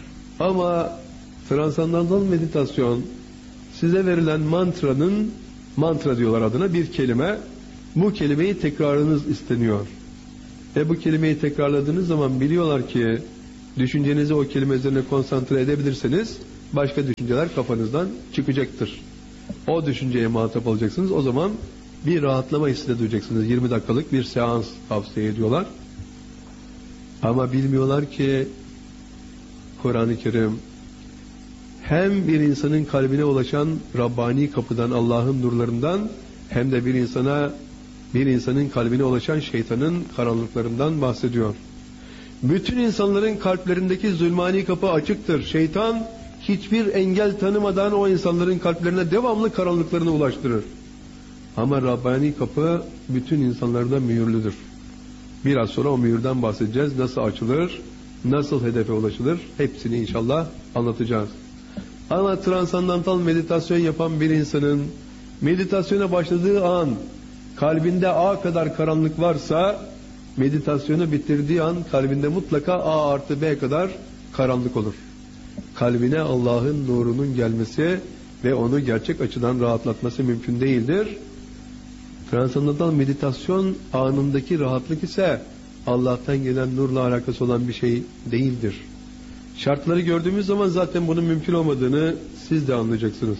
Ama transandantal meditasyon size verilen mantranın Mantra diyorlar adına, bir kelime. Bu kelimeyi tekrarınız isteniyor. Ve bu kelimeyi tekrarladığınız zaman biliyorlar ki düşüncenizi o kelime üzerine konsantre edebilirseniz başka düşünceler kafanızdan çıkacaktır. O düşünceye muhatap olacaksınız. O zaman bir rahatlama hissi de duyacaksınız. yirmi dakikalık bir seans tavsiye ediyorlar. Ama bilmiyorlar ki Kur'an-ı Kerim hem bir insanın kalbine ulaşan Rabbani kapıdan, Allah'ın nurlarından, hem de bir insana bir insanın kalbine ulaşan şeytanın karanlıklarından bahsediyor. Bütün insanların kalplerindeki zulmani kapı açıktır. Şeytan hiçbir engel tanımadan o insanların kalplerine devamlı karanlıklarını ulaştırır. Ama Rabbani kapı bütün insanlarda mühürlüdür. Biraz sonra o mühürden bahsedeceğiz. Nasıl açılır, nasıl hedefe ulaşılır, hepsini inşallah anlatacağız. Ama transandantal meditasyon yapan bir insanın meditasyona başladığı an kalbinde A kadar karanlık varsa, meditasyonu bitirdiği an kalbinde mutlaka A artı B kadar karanlık olur. Kalbine Allah'ın nurunun gelmesi ve onu gerçek açıdan rahatlatması mümkün değildir. Transandantal meditasyon anındaki rahatlık ise Allah'tan gelen nurla alakası olan bir şey değildir. Şartları gördüğümüz zaman zaten bunun mümkün olmadığını siz de anlayacaksınız.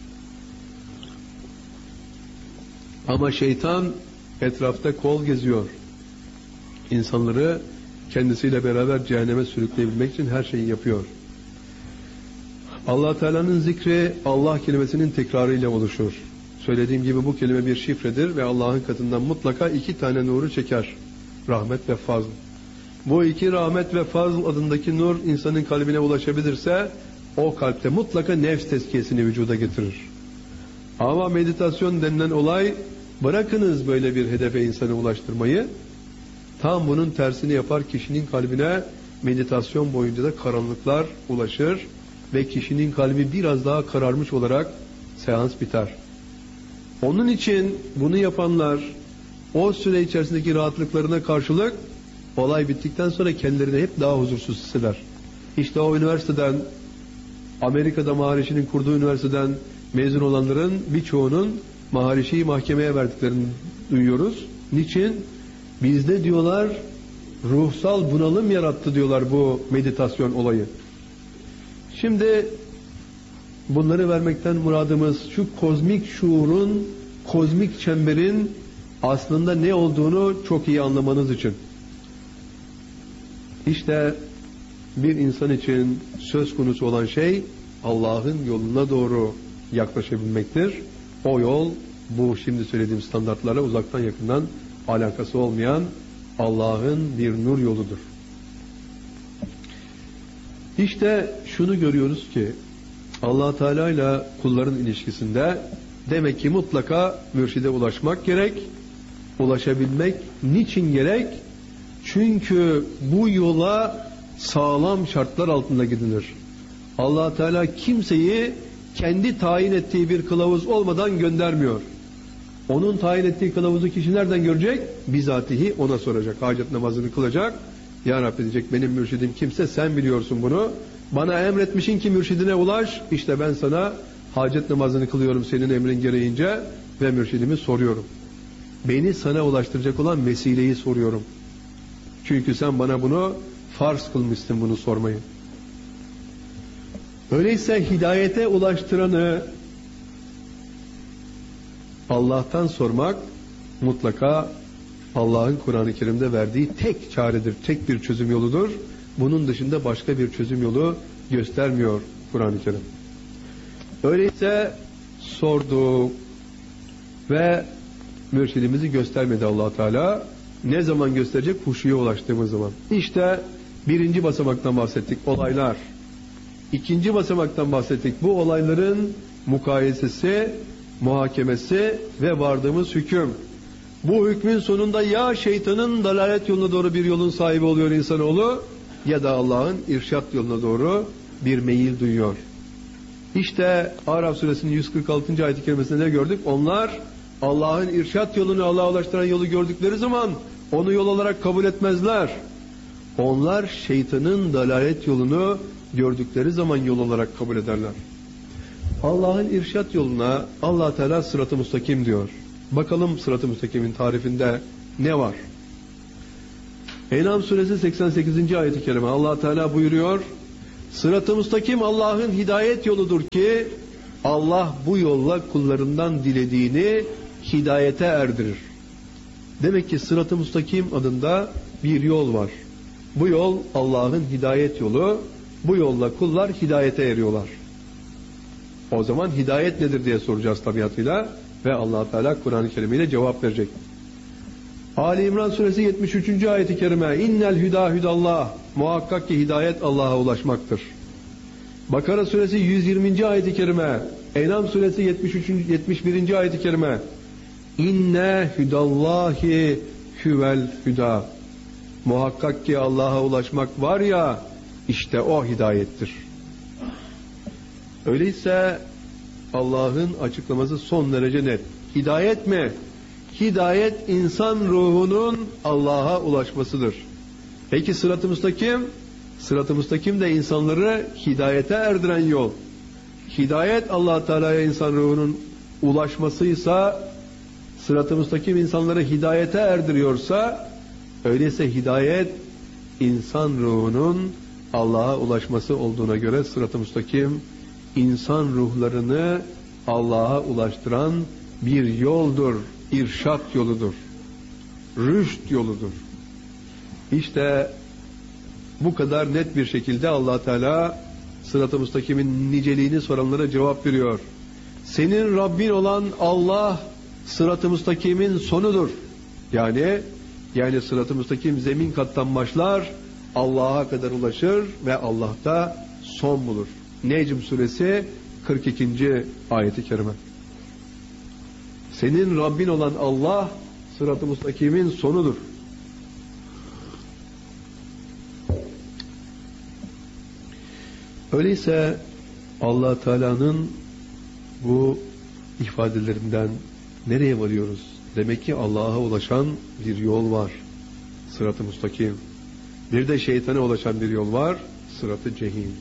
Ama şeytan etrafta kol geziyor. İnsanları kendisiyle beraber cehenneme sürükleyebilmek için her şeyi yapıyor. Allah Teala'nın zikri Allah kelimesinin tekrarıyla oluşur. Söylediğim gibi bu kelime bir şifredir ve Allah'ın katından mutlaka iki tane nuru çeker. Rahmet ve fazl. Bu iki rahmet ve fazl adındaki nur insanın kalbine ulaşabilirse o kalpte mutlaka nefs tezkiyesini vücuda getirir. Ama meditasyon denilen olay, bırakınız böyle bir hedefe insanı ulaştırmayı, tam bunun tersini yapar, kişinin kalbine meditasyon boyunca da karanlıklar ulaşır ve kişinin kalbi biraz daha kararmış olarak seans biter. Onun için bunu yapanlar o süre içerisindeki rahatlıklarına karşılık olay bittikten sonra kendilerini hep daha huzursuz hisseder. İşte o üniversiteden, Amerika'da Maharişi'nin kurduğu üniversiteden mezun olanların birçoğunun Maharişi'yi mahkemeye verdiklerini duyuyoruz. Niçin? Bizde diyorlar ruhsal bunalım yarattı diyorlar bu meditasyon olayı. Şimdi bunları vermekten muradımız şu kozmik şuurun, kozmik çemberin aslında ne olduğunu çok iyi anlamanız için. İşte bir insan için söz konusu olan şey Allah'ın yoluna doğru yaklaşabilmektir. O yol bu şimdi söylediğim standartlarla uzaktan yakından alakası olmayan Allah'ın bir nur yoludur. İşte şunu görüyoruz ki Allah Teala ile kulların ilişkisinde demek ki mutlaka mürşide ulaşmak gerek. Ulaşabilmek niçin gerek? Çünkü bu yola sağlam şartlar altında gidilir. Allah Teala kimseyi kendi tayin ettiği bir kılavuz olmadan göndermiyor. Onun tayin ettiği kılavuzu kişi nereden görecek? Bizatihi ona soracak. Hacet namazını kılacak. Ya Rabbi diyecek, benim mürşidim kimse, sen biliyorsun bunu. Bana emretmişin ki mürşidine ulaş. İşte ben sana hacet namazını kılıyorum senin emrin gereğince ve mürşidimi soruyorum. Beni sana ulaştıracak olan vesileyi soruyorum. Çünkü sen bana bunu farz kılmışsın, bunu sormayı. Öyleyse hidayete ulaştıranı Allah'tan sormak mutlaka Allah'ın Kur'an-ı Kerim'de verdiği tek çaredir, tek bir çözüm yoludur. Bunun dışında başka bir çözüm yolu göstermiyor Kur'an-ı Kerim. Öyleyse sorduk ve mürşidimizi göstermedi Allah Teala. Ne zaman gösterecek? Huşuya ulaştığımız zaman. İşte birinci basamaktan bahsettik, olaylar. İkinci basamaktan bahsettik. Bu olayların mukayesesi, muhakemesi ve vardığımız hüküm. Bu hükmün sonunda ya şeytanın dalalet yoluna doğru bir yolun sahibi oluyor insanoğlu, ya da Allah'ın irşat yoluna doğru bir meyil duyuyor. İşte Araf suresinin yüz kırk altıncı ayet-i kerimesinde ne gördük? Onlar Allah'ın irşat yolunu, Allah'a ulaştıran yolu gördükleri zaman onu yol olarak kabul etmezler. Onlar şeytanın dalalet yolunu gördükleri zaman yol olarak kabul ederler. Allah'ın irşat yoluna Allah Teala sırat-ı müstakim diyor. Bakalım sırat-ı müstakimin tarifinde ne var? En'am suresi seksen sekizinci ayet-i kerime Allah Teala buyuruyor. Sırat-ı müstakim Allah'ın hidayet yoludur ki Allah bu yolla kullarından dilediğini hidayete erdirir. Demek ki sırat-ı müstakim adında bir yol var. Bu yol Allah'ın hidayet yolu. Bu yolla kullar hidayete eriyorlar. O zaman hidayet nedir diye soracağız tabiatıyla ve Allah Teala Kur'an-ı Kerim ile cevap verecek. Ali İmran suresi yetmiş üçüncü ayet-i kerime İnnel hüdâ hüdallah, muhakkak ki hidayet Allah'a ulaşmaktır. Bakara suresi yüz yirminci ayet-i kerime, En'am suresi yetmiş üçüncü yetmiş birinci ayet-i kerime İnne hüdallahi hüvel hüdâ, muhakkak ki Allah'a ulaşmak var ya, işte o hidayettir. Öyleyse Allah'ın açıklaması son derece net. Hidayet mi? Hidayet insan ruhunun Allah'a ulaşmasıdır. Peki sırat-ı müstakim? Sırat-ı müstakim de insanları hidayete erdiren yol. Hidayet Allah Teala'ya insan ruhunun ulaşmasıysa, sırat-ı müstakim insanları hidayete erdiriyorsa, öyleyse hidayet insan ruhunun Allah'a ulaşması olduğuna göre sırat-ı müstakim insan ruhlarını Allah'a ulaştıran bir yoldur, irşat yoludur, rüşt yoludur. İşte bu kadar net bir şekilde Allah Teala sırat-ı müstakimin niceliğini soranlara cevap veriyor. Senin Rabbin olan Allah sırat-ı müstakimin sonudur. Yani yani sırat-ı müstakim zemin kattan başlar, Allah'a kadar ulaşır ve Allah'ta son bulur. Necm suresi kırk ikinci ayet-i kerime. Senin Rabbin olan Allah sırat-ı müstakimin sonudur. Öyleyse Allah Teala'nın bu ifadelerinden nereye varıyoruz? Demek ki Allah'a ulaşan bir yol var. Sırat-ı müstakim. Bir de şeytana ulaşan bir yol var. Sırat-ı cehim.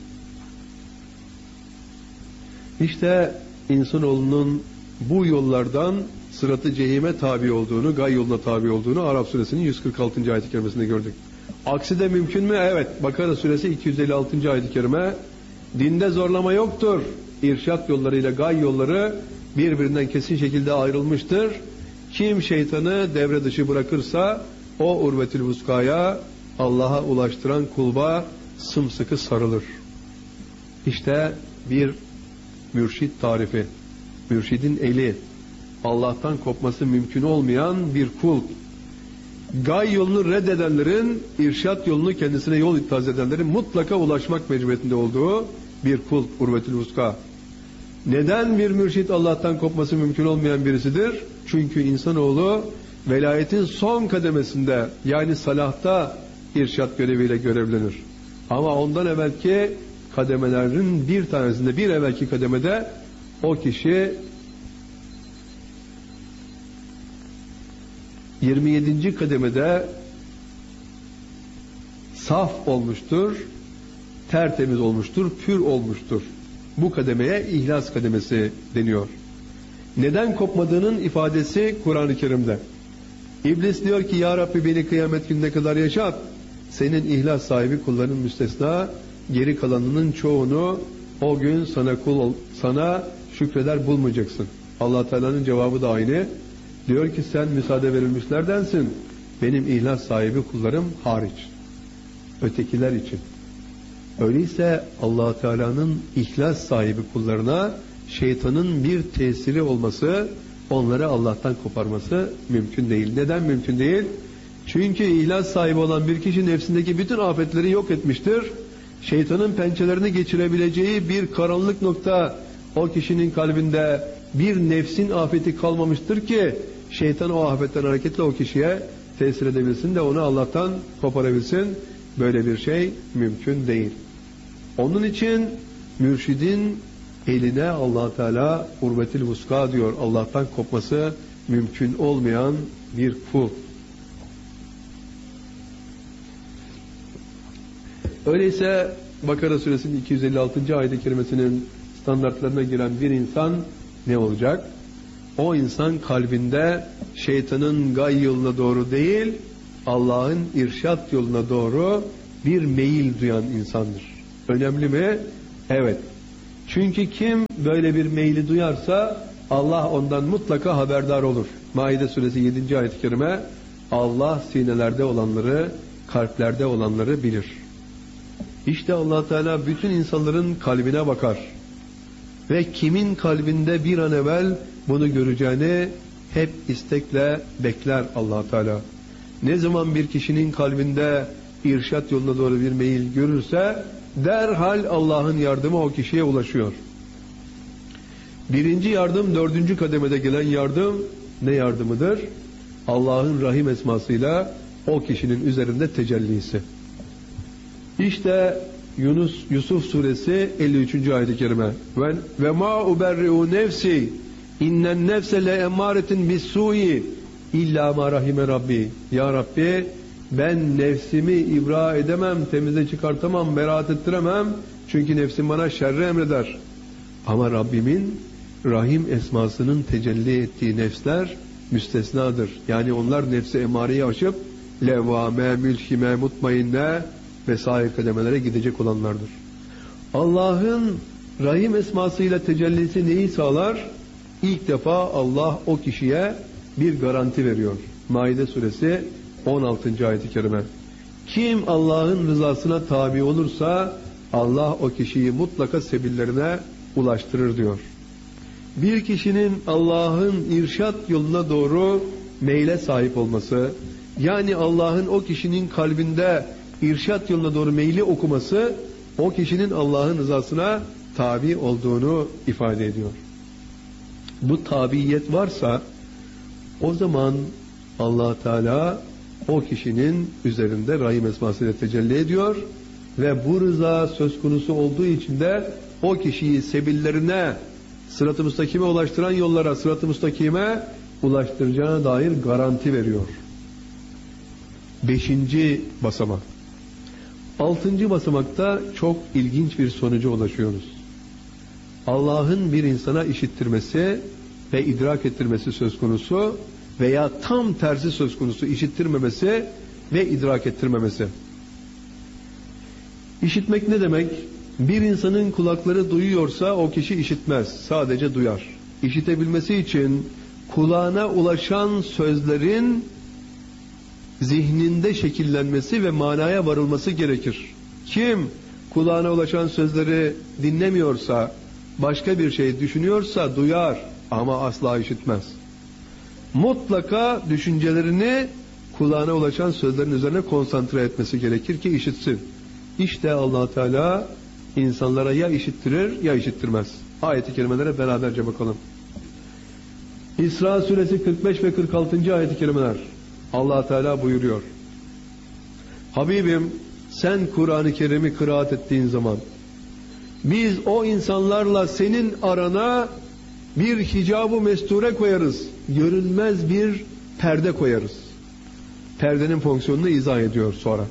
İşte insanoğlunun bu yollardan sırat-ı cehime tabi olduğunu, gay yoluna tabi olduğunu Araf suresinin yüz kırk altıncı ayet-i kerimesinde gördük. Aksi de mümkün mü? Evet. Bakara suresi iki yüz elli altıncı ayet-i kerime dinde zorlama yoktur. İrşat yollarıyla gay yolları birbirinden kesin şekilde ayrılmıştır. Kim şeytanı devre dışı bırakırsa o urvetül vuskaya, Allah'a ulaştıran kulba sımsıkı sarılır. İşte bir mürşid tarifi. Mürşidin eli, Allah'tan kopması mümkün olmayan bir kul. Gay yolunu reddedenlerin, irşat yolunu kendisine yol ittihaz edenlerin mutlaka ulaşmak mecburiyetinde olduğu bir kul, urvetül vuska. Neden bir mürşid Allah'tan kopması mümkün olmayan birisidir? Çünkü insanoğlu velayetin son kademesinde, yani salahta irşat göreviyle görevlenir. Ama ondan evvelki kademelerin bir tanesinde, bir evvelki kademede o kişi yirmi yedinci kademede saf olmuştur, tertemiz olmuştur, pür olmuştur. Bu kademeye ihlas kademesi deniyor. Neden kopmadığının ifadesi Kur'an-ı Kerim'de. İblis diyor ki ya Rabbi beni kıyamet gününe kadar yaşat. Senin ihlas sahibi kulların müstesna, geri kalanının çoğunu o gün sana kul sana şükreder bulmayacaksın. Allah Teala'nın cevabı da aynı. Diyor ki sen müsaade verilmişlerdensin. Benim ihlas sahibi kullarım hariç. Ötekiler için. Öyleyse Allah Teala'nın ihlas sahibi kullarına şeytanın bir tesiri olması, onları Allah'tan koparması mümkün değil. Neden mümkün değil? Çünkü ihlas sahibi olan bir kişi nefsindeki bütün afetleri yok etmiştir. Şeytanın pençelerini geçirebileceği bir karanlık nokta o kişinin kalbinde, bir nefsin afeti kalmamıştır ki şeytan o afetten hareketle o kişiye tesir edebilsin de onu Allah'tan koparabilsin. Böyle bir şey mümkün değil. Onun için mürşidin eline Allah Teala urvetil vuska diyor. Allah'tan kopması mümkün olmayan bir kul. Öyleyse Bakara suresinin iki yüz elli altıncı ayet-i kerimesinin standartlarına giren bir insan ne olacak? O insan kalbinde şeytanın gay yoluna doğru değil, Allah'ın irşat yoluna doğru bir meyil duyan insandır. Önemli mi? Evet. Çünkü kim böyle bir meyli duyarsa Allah ondan mutlaka haberdar olur. Maide suresi yedinci ayet-i kerime, Allah sinelerde olanları, kalplerde olanları bilir. İşte Allah Teala bütün insanların kalbine bakar. Ve kimin kalbinde bir an evvel bunu göreceğini hep istekle bekler Allah Teala. Ne zaman bir kişinin kalbinde irşat yoluna doğru bir meyil görürse derhal Allah'ın yardımı o kişiye ulaşıyor. Birinci yardım, dördüncü kademede gelen yardım ne yardımıdır? Allah'ın Rahim esmasıyla o kişinin üzerinde tecellisi. İşte Yunus Yusuf suresi elli üçüncü ayet-i kerime. Ve ve ma uberri'u nefsi innen nefse le emaretin bis-su'i illa ma rahime rabbi. Ya Rabbi, ben nefsimi ibra edemem, temize çıkartamam, beraat ettiremem. Çünkü nefsim bana şerri emreder. Ama Rabbimin Rahim esmasının tecelli ettiği nefsler müstesnadır. Yani onlar nefsi emareyi aşıp levvame, mülhime, mutmainne vesaire kademelere gidecek olanlardır. Allah'ın Rahim esmasıyla tecellisi neyi sağlar? İlk defa Allah o kişiye bir garanti veriyor. Maide suresi on altıncı ayet-i kerime. Kim Allah'ın rızasına tabi olursa Allah o kişiyi mutlaka sebillerine ulaştırır diyor. Bir kişinin Allah'ın irşat yoluna doğru meyle sahip olması, yani Allah'ın o kişinin kalbinde irşat yoluna doğru meyli okuması, o kişinin Allah'ın rızasına tabi olduğunu ifade ediyor. Bu tabiyet varsa o zaman Allah Teala o kişinin üzerinde Rahim esmasıyla tecelli ediyor ve bu rıza söz konusu olduğu için de o kişiyi sebillerine, sırat-ı müstakime ulaştıran yollara, sırat-ı müstakime ulaştıracağına dair garanti veriyor. Beşinci basamak. Altıncı basamakta çok ilginç bir sonuca ulaşıyoruz. Allah'ın bir insana işittirmesi ve idrak ettirmesi söz konusu veya tam tersi söz konusu, işittirmemesi ve idrak ettirmemesi. İşitmek ne demek? Bir insanın kulakları duyuyorsa o kişi işitmez, sadece duyar. İşitebilmesi için kulağına ulaşan sözlerin zihninde şekillenmesi ve manaya varılması gerekir. Kim kulağına ulaşan sözleri dinlemiyorsa, başka bir şey düşünüyorsa duyar ama asla işitmez. Mutlaka düşüncelerini kulağına ulaşan sözlerin üzerine konsantre etmesi gerekir ki işitsin. İşte Allah Teala insanlara ya işittirir ya işittirmez. Ayet-i kerimelere beraberce bakalım. İsra suresi kırk beş ve kırk altıncı ayet-i kerimeler. Allah Teala buyuruyor. Habibim, sen Kur'an-ı Kerim'i kıraat ettiğin zaman biz o insanlarla senin arana bir hicab-ı mesture koyarız. Görünmez bir perde koyarız. Perdenin fonksiyonunu izah ediyor sonra.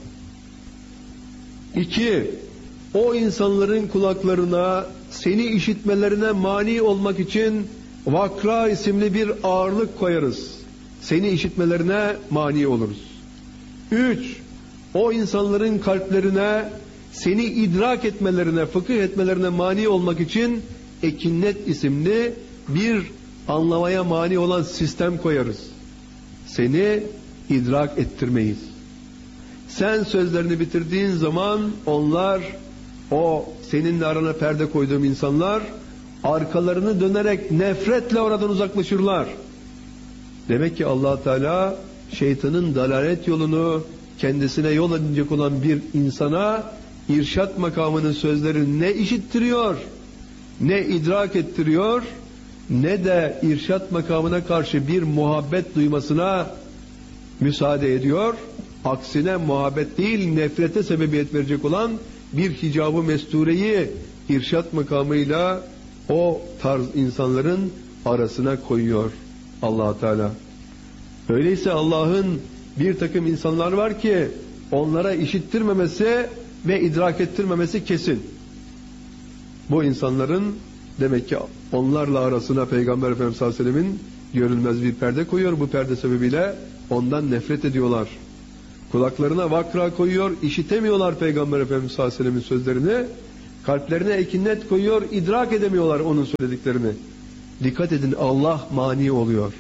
İki, o insanların kulaklarına seni işitmelerine mani olmak için vakra isimli bir ağırlık koyarız. Seni işitmelerine mani oluruz. Üç, o insanların kalplerine seni idrak etmelerine, fıkıh etmelerine mani olmak için ekinnet isimli bir anlamaya mani olan sistem koyarız. Seni idrak ettirmeyiz. Sen sözlerini bitirdiğin zaman onlar, o seninle arana perde koyduğum insanlar arkalarını dönerek nefretle oradan uzaklaşırlar. Demek ki Allah Teala şeytanın dalalet yolunu kendisine yol edecek olan bir insana irşat makamının sözlerini ne işittiriyor, ne idrak ettiriyor, ne de irşat makamına karşı bir muhabbet duymasına müsaade ediyor. Aksine muhabbet değil, nefrete sebebiyet verecek olan bir hicab-ı mestureyi irşat makamıyla o tarz insanların arasına koyuyor Allah Teala. Öyleyse Allah'ın bir takım insanlar var ki onlara işittirmemesi ve idrak ettirmemesi kesin. Bu insanların Demek ki onlarla arasına Peygamber Efendimiz sallallahu aleyhi ve sellemin görülmez bir perde koyuyor. Bu perde sebebiyle ondan nefret ediyorlar. Kulaklarına vakra koyuyor, işitemiyorlar Peygamber Efendimiz sallallahu aleyhi ve sellemin sözlerini. Kalplerine ekinnet koyuyor, idrak edemiyorlar onun söylediklerini. Dikkat edin, Allah mani oluyor.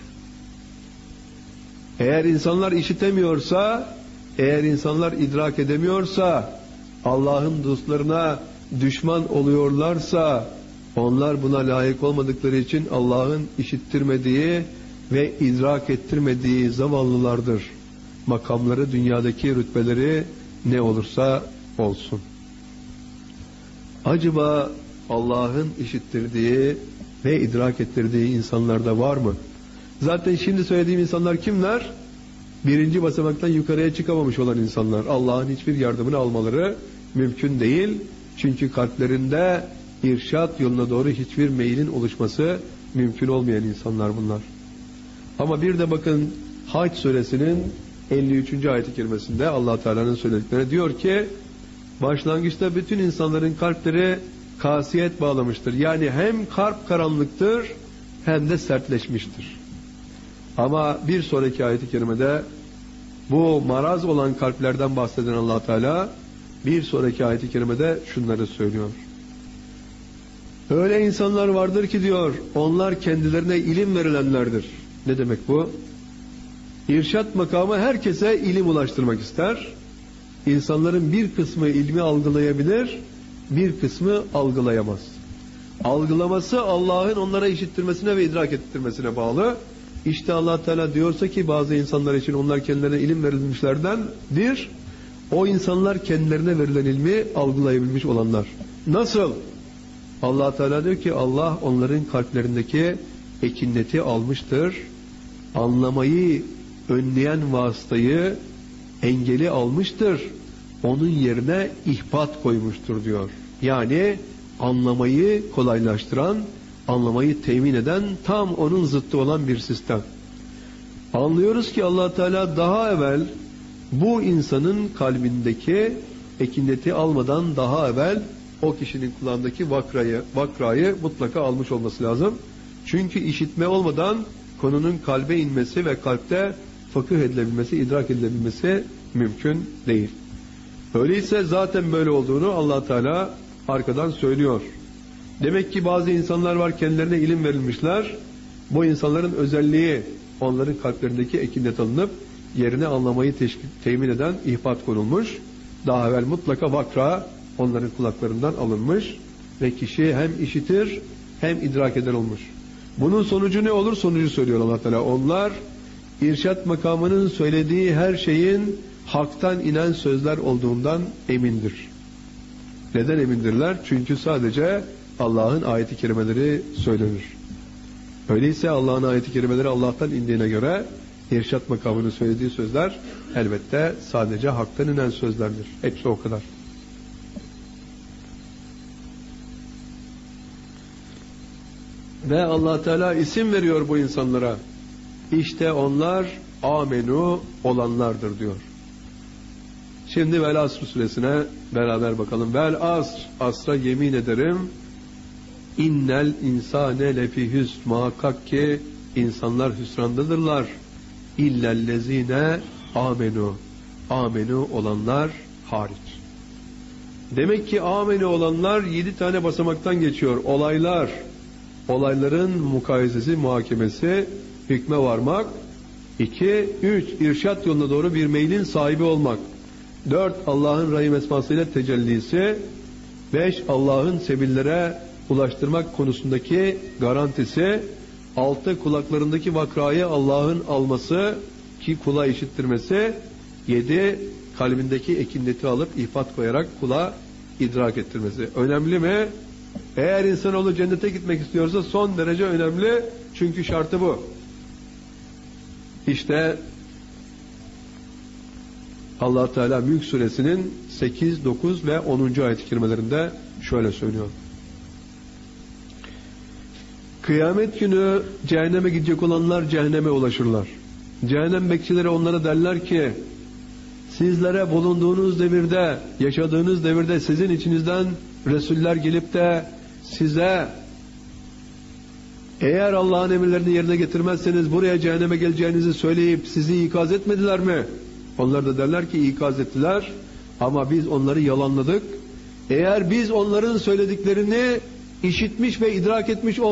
Eğer insanlar işitemiyorsa, eğer insanlar idrak edemiyorsa, Allah'ın dostlarına düşman oluyorlarsa, onlar buna layık olmadıkları için Allah'ın işittirmediği ve idrak ettirmediği zavallılardır. Makamları, dünyadaki rütbeleri ne olursa olsun. Acaba Allah'ın işittirdiği ve idrak ettirdiği insanlarda var mı? Zaten şimdi söylediğim insanlar kimler? Birinci basamaktan yukarıya çıkamamış olan insanlar. Allah'ın hiçbir yardımını almaları mümkün değil. Çünkü kalplerinde irşat yoluna doğru hiçbir meylin oluşması mümkün olmayan insanlar bunlar. Ama bir de bakın Hac suresinin elli üçüncü ayet-i kerimesinde Allah Teala'nın söylediklerine diyor ki, başlangıçta bütün insanların kalpleri kasiyet bağlamıştır. Yani hem kalp karanlıktır hem de sertleşmiştir. Ama bir sonraki ayet-i kerimede bu maraz olan kalplerden bahseden Allah Teala bir sonraki ayet-i kerimede şunları söylüyor. Öyle insanlar vardır ki diyor, onlar kendilerine ilim verilenlerdir. Ne demek bu? İrşat makamı herkese ilim ulaştırmak ister. İnsanların bir kısmı ilmi algılayabilir, bir kısmı algılayamaz. Algılaması Allah'ın onlara işittirmesine ve idrak ettirmesine bağlı. İşte Allah Teala diyorsa ki bazı insanlar için onlar kendilerine ilim verilmişlerdendir. O insanlar kendilerine verilen ilmi algılayabilmiş olanlar. Nasıl? Allah Teala diyor ki Allah onların kalplerindeki ekineti almıştır. Anlamayı önleyen vasıtayı, engeli almıştır. Onun yerine ihbat koymuştur diyor. Yani anlamayı kolaylaştıran, anlamayı temin eden tam onun zıttı olan bir sistem. Anlıyoruz ki Allah Teala daha evvel bu insanın kalbindeki ekineti almadan daha evvel o kişinin kulağındaki vakrayı, vakrayı mutlaka almış olması lazım. Çünkü işitme olmadan konunun kalbe inmesi ve kalpte fıkıh edilebilmesi, idrak edilebilmesi mümkün değil. Öyleyse zaten böyle olduğunu Allah Teala arkadan söylüyor. Demek ki bazı insanlar var kendilerine ilim verilmişler. Bu insanların özelliği onların kalplerindeki ekinet alınıp yerine anlamayı teşkil, temin eden ihbat konulmuş. Daha evvel mutlaka vakra onların kulaklarından alınmış ve kişi hem işitir hem idrak eder olmuş. Bunun sonucu ne olur? Sonucu söylüyor Allah Teala. Onlar irşat makamının söylediği her şeyin haktan inen sözler olduğundan emindir. Neden emindirler? Çünkü sadece Allah'ın ayet-i kerimeleri söylenir. Öyleyse Allah'ın ayet-i kerimeleri Allah'tan indiğine göre irşat makamının söylediği sözler elbette sadece haktan inen sözlerdir. Hepsi o kadar. Ve Allah Teala isim veriyor bu insanlara. İşte onlar amenu olanlardır diyor. Şimdi Vel Asr suresine beraber bakalım. Vel Asr, asra yemin ederim. İnnel insane lefi hüsn, muhakkak ki insanlar hüsrandadırlar. İllellezine amenu, amenu olanlar hariç. Demek ki amenu olanlar yedi tane basamaktan geçiyor. Olaylar, olayların mukayesesi, muhakemesi, hükme varmak. İki, üç, irşat yoluna doğru bir meylin sahibi olmak. Dört, Allah'ın rahim esmasıyla tecellisi. Beş, Allah'ın sebillere ulaştırmak konusundaki garantisi. Altı, kulaklarındaki vakrayı Allah'ın alması ki kula işittirmesi. Yedi, kalbindeki ekineti alıp ihbat koyarak kula idrak ettirmesi. Önemli mi? Eğer insanoğlu cennete gitmek istiyorsa son derece önemli. Çünkü şartı bu. İşte Allah Teala Mülk suresinin sekiz, dokuz ve onuncu ayet-i kerimelerinde şöyle söylüyor. Kıyamet günü cehenneme gidecek olanlar cehenneme ulaşırlar. Cehennem bekçileri onlara derler ki, sizlere bulunduğunuz devirde, yaşadığınız devirde sizin içinizden Resuller gelip de size Eğer Allah'ın emirlerini yerine getirmezseniz buraya cehenneme geleceğinizi söyleyip sizi ikaz etmediler mi? Onlar da derler ki ikaz ettiler ama biz onları yalanladık. Eğer biz onların söylediklerini işitmiş ve idrak etmiş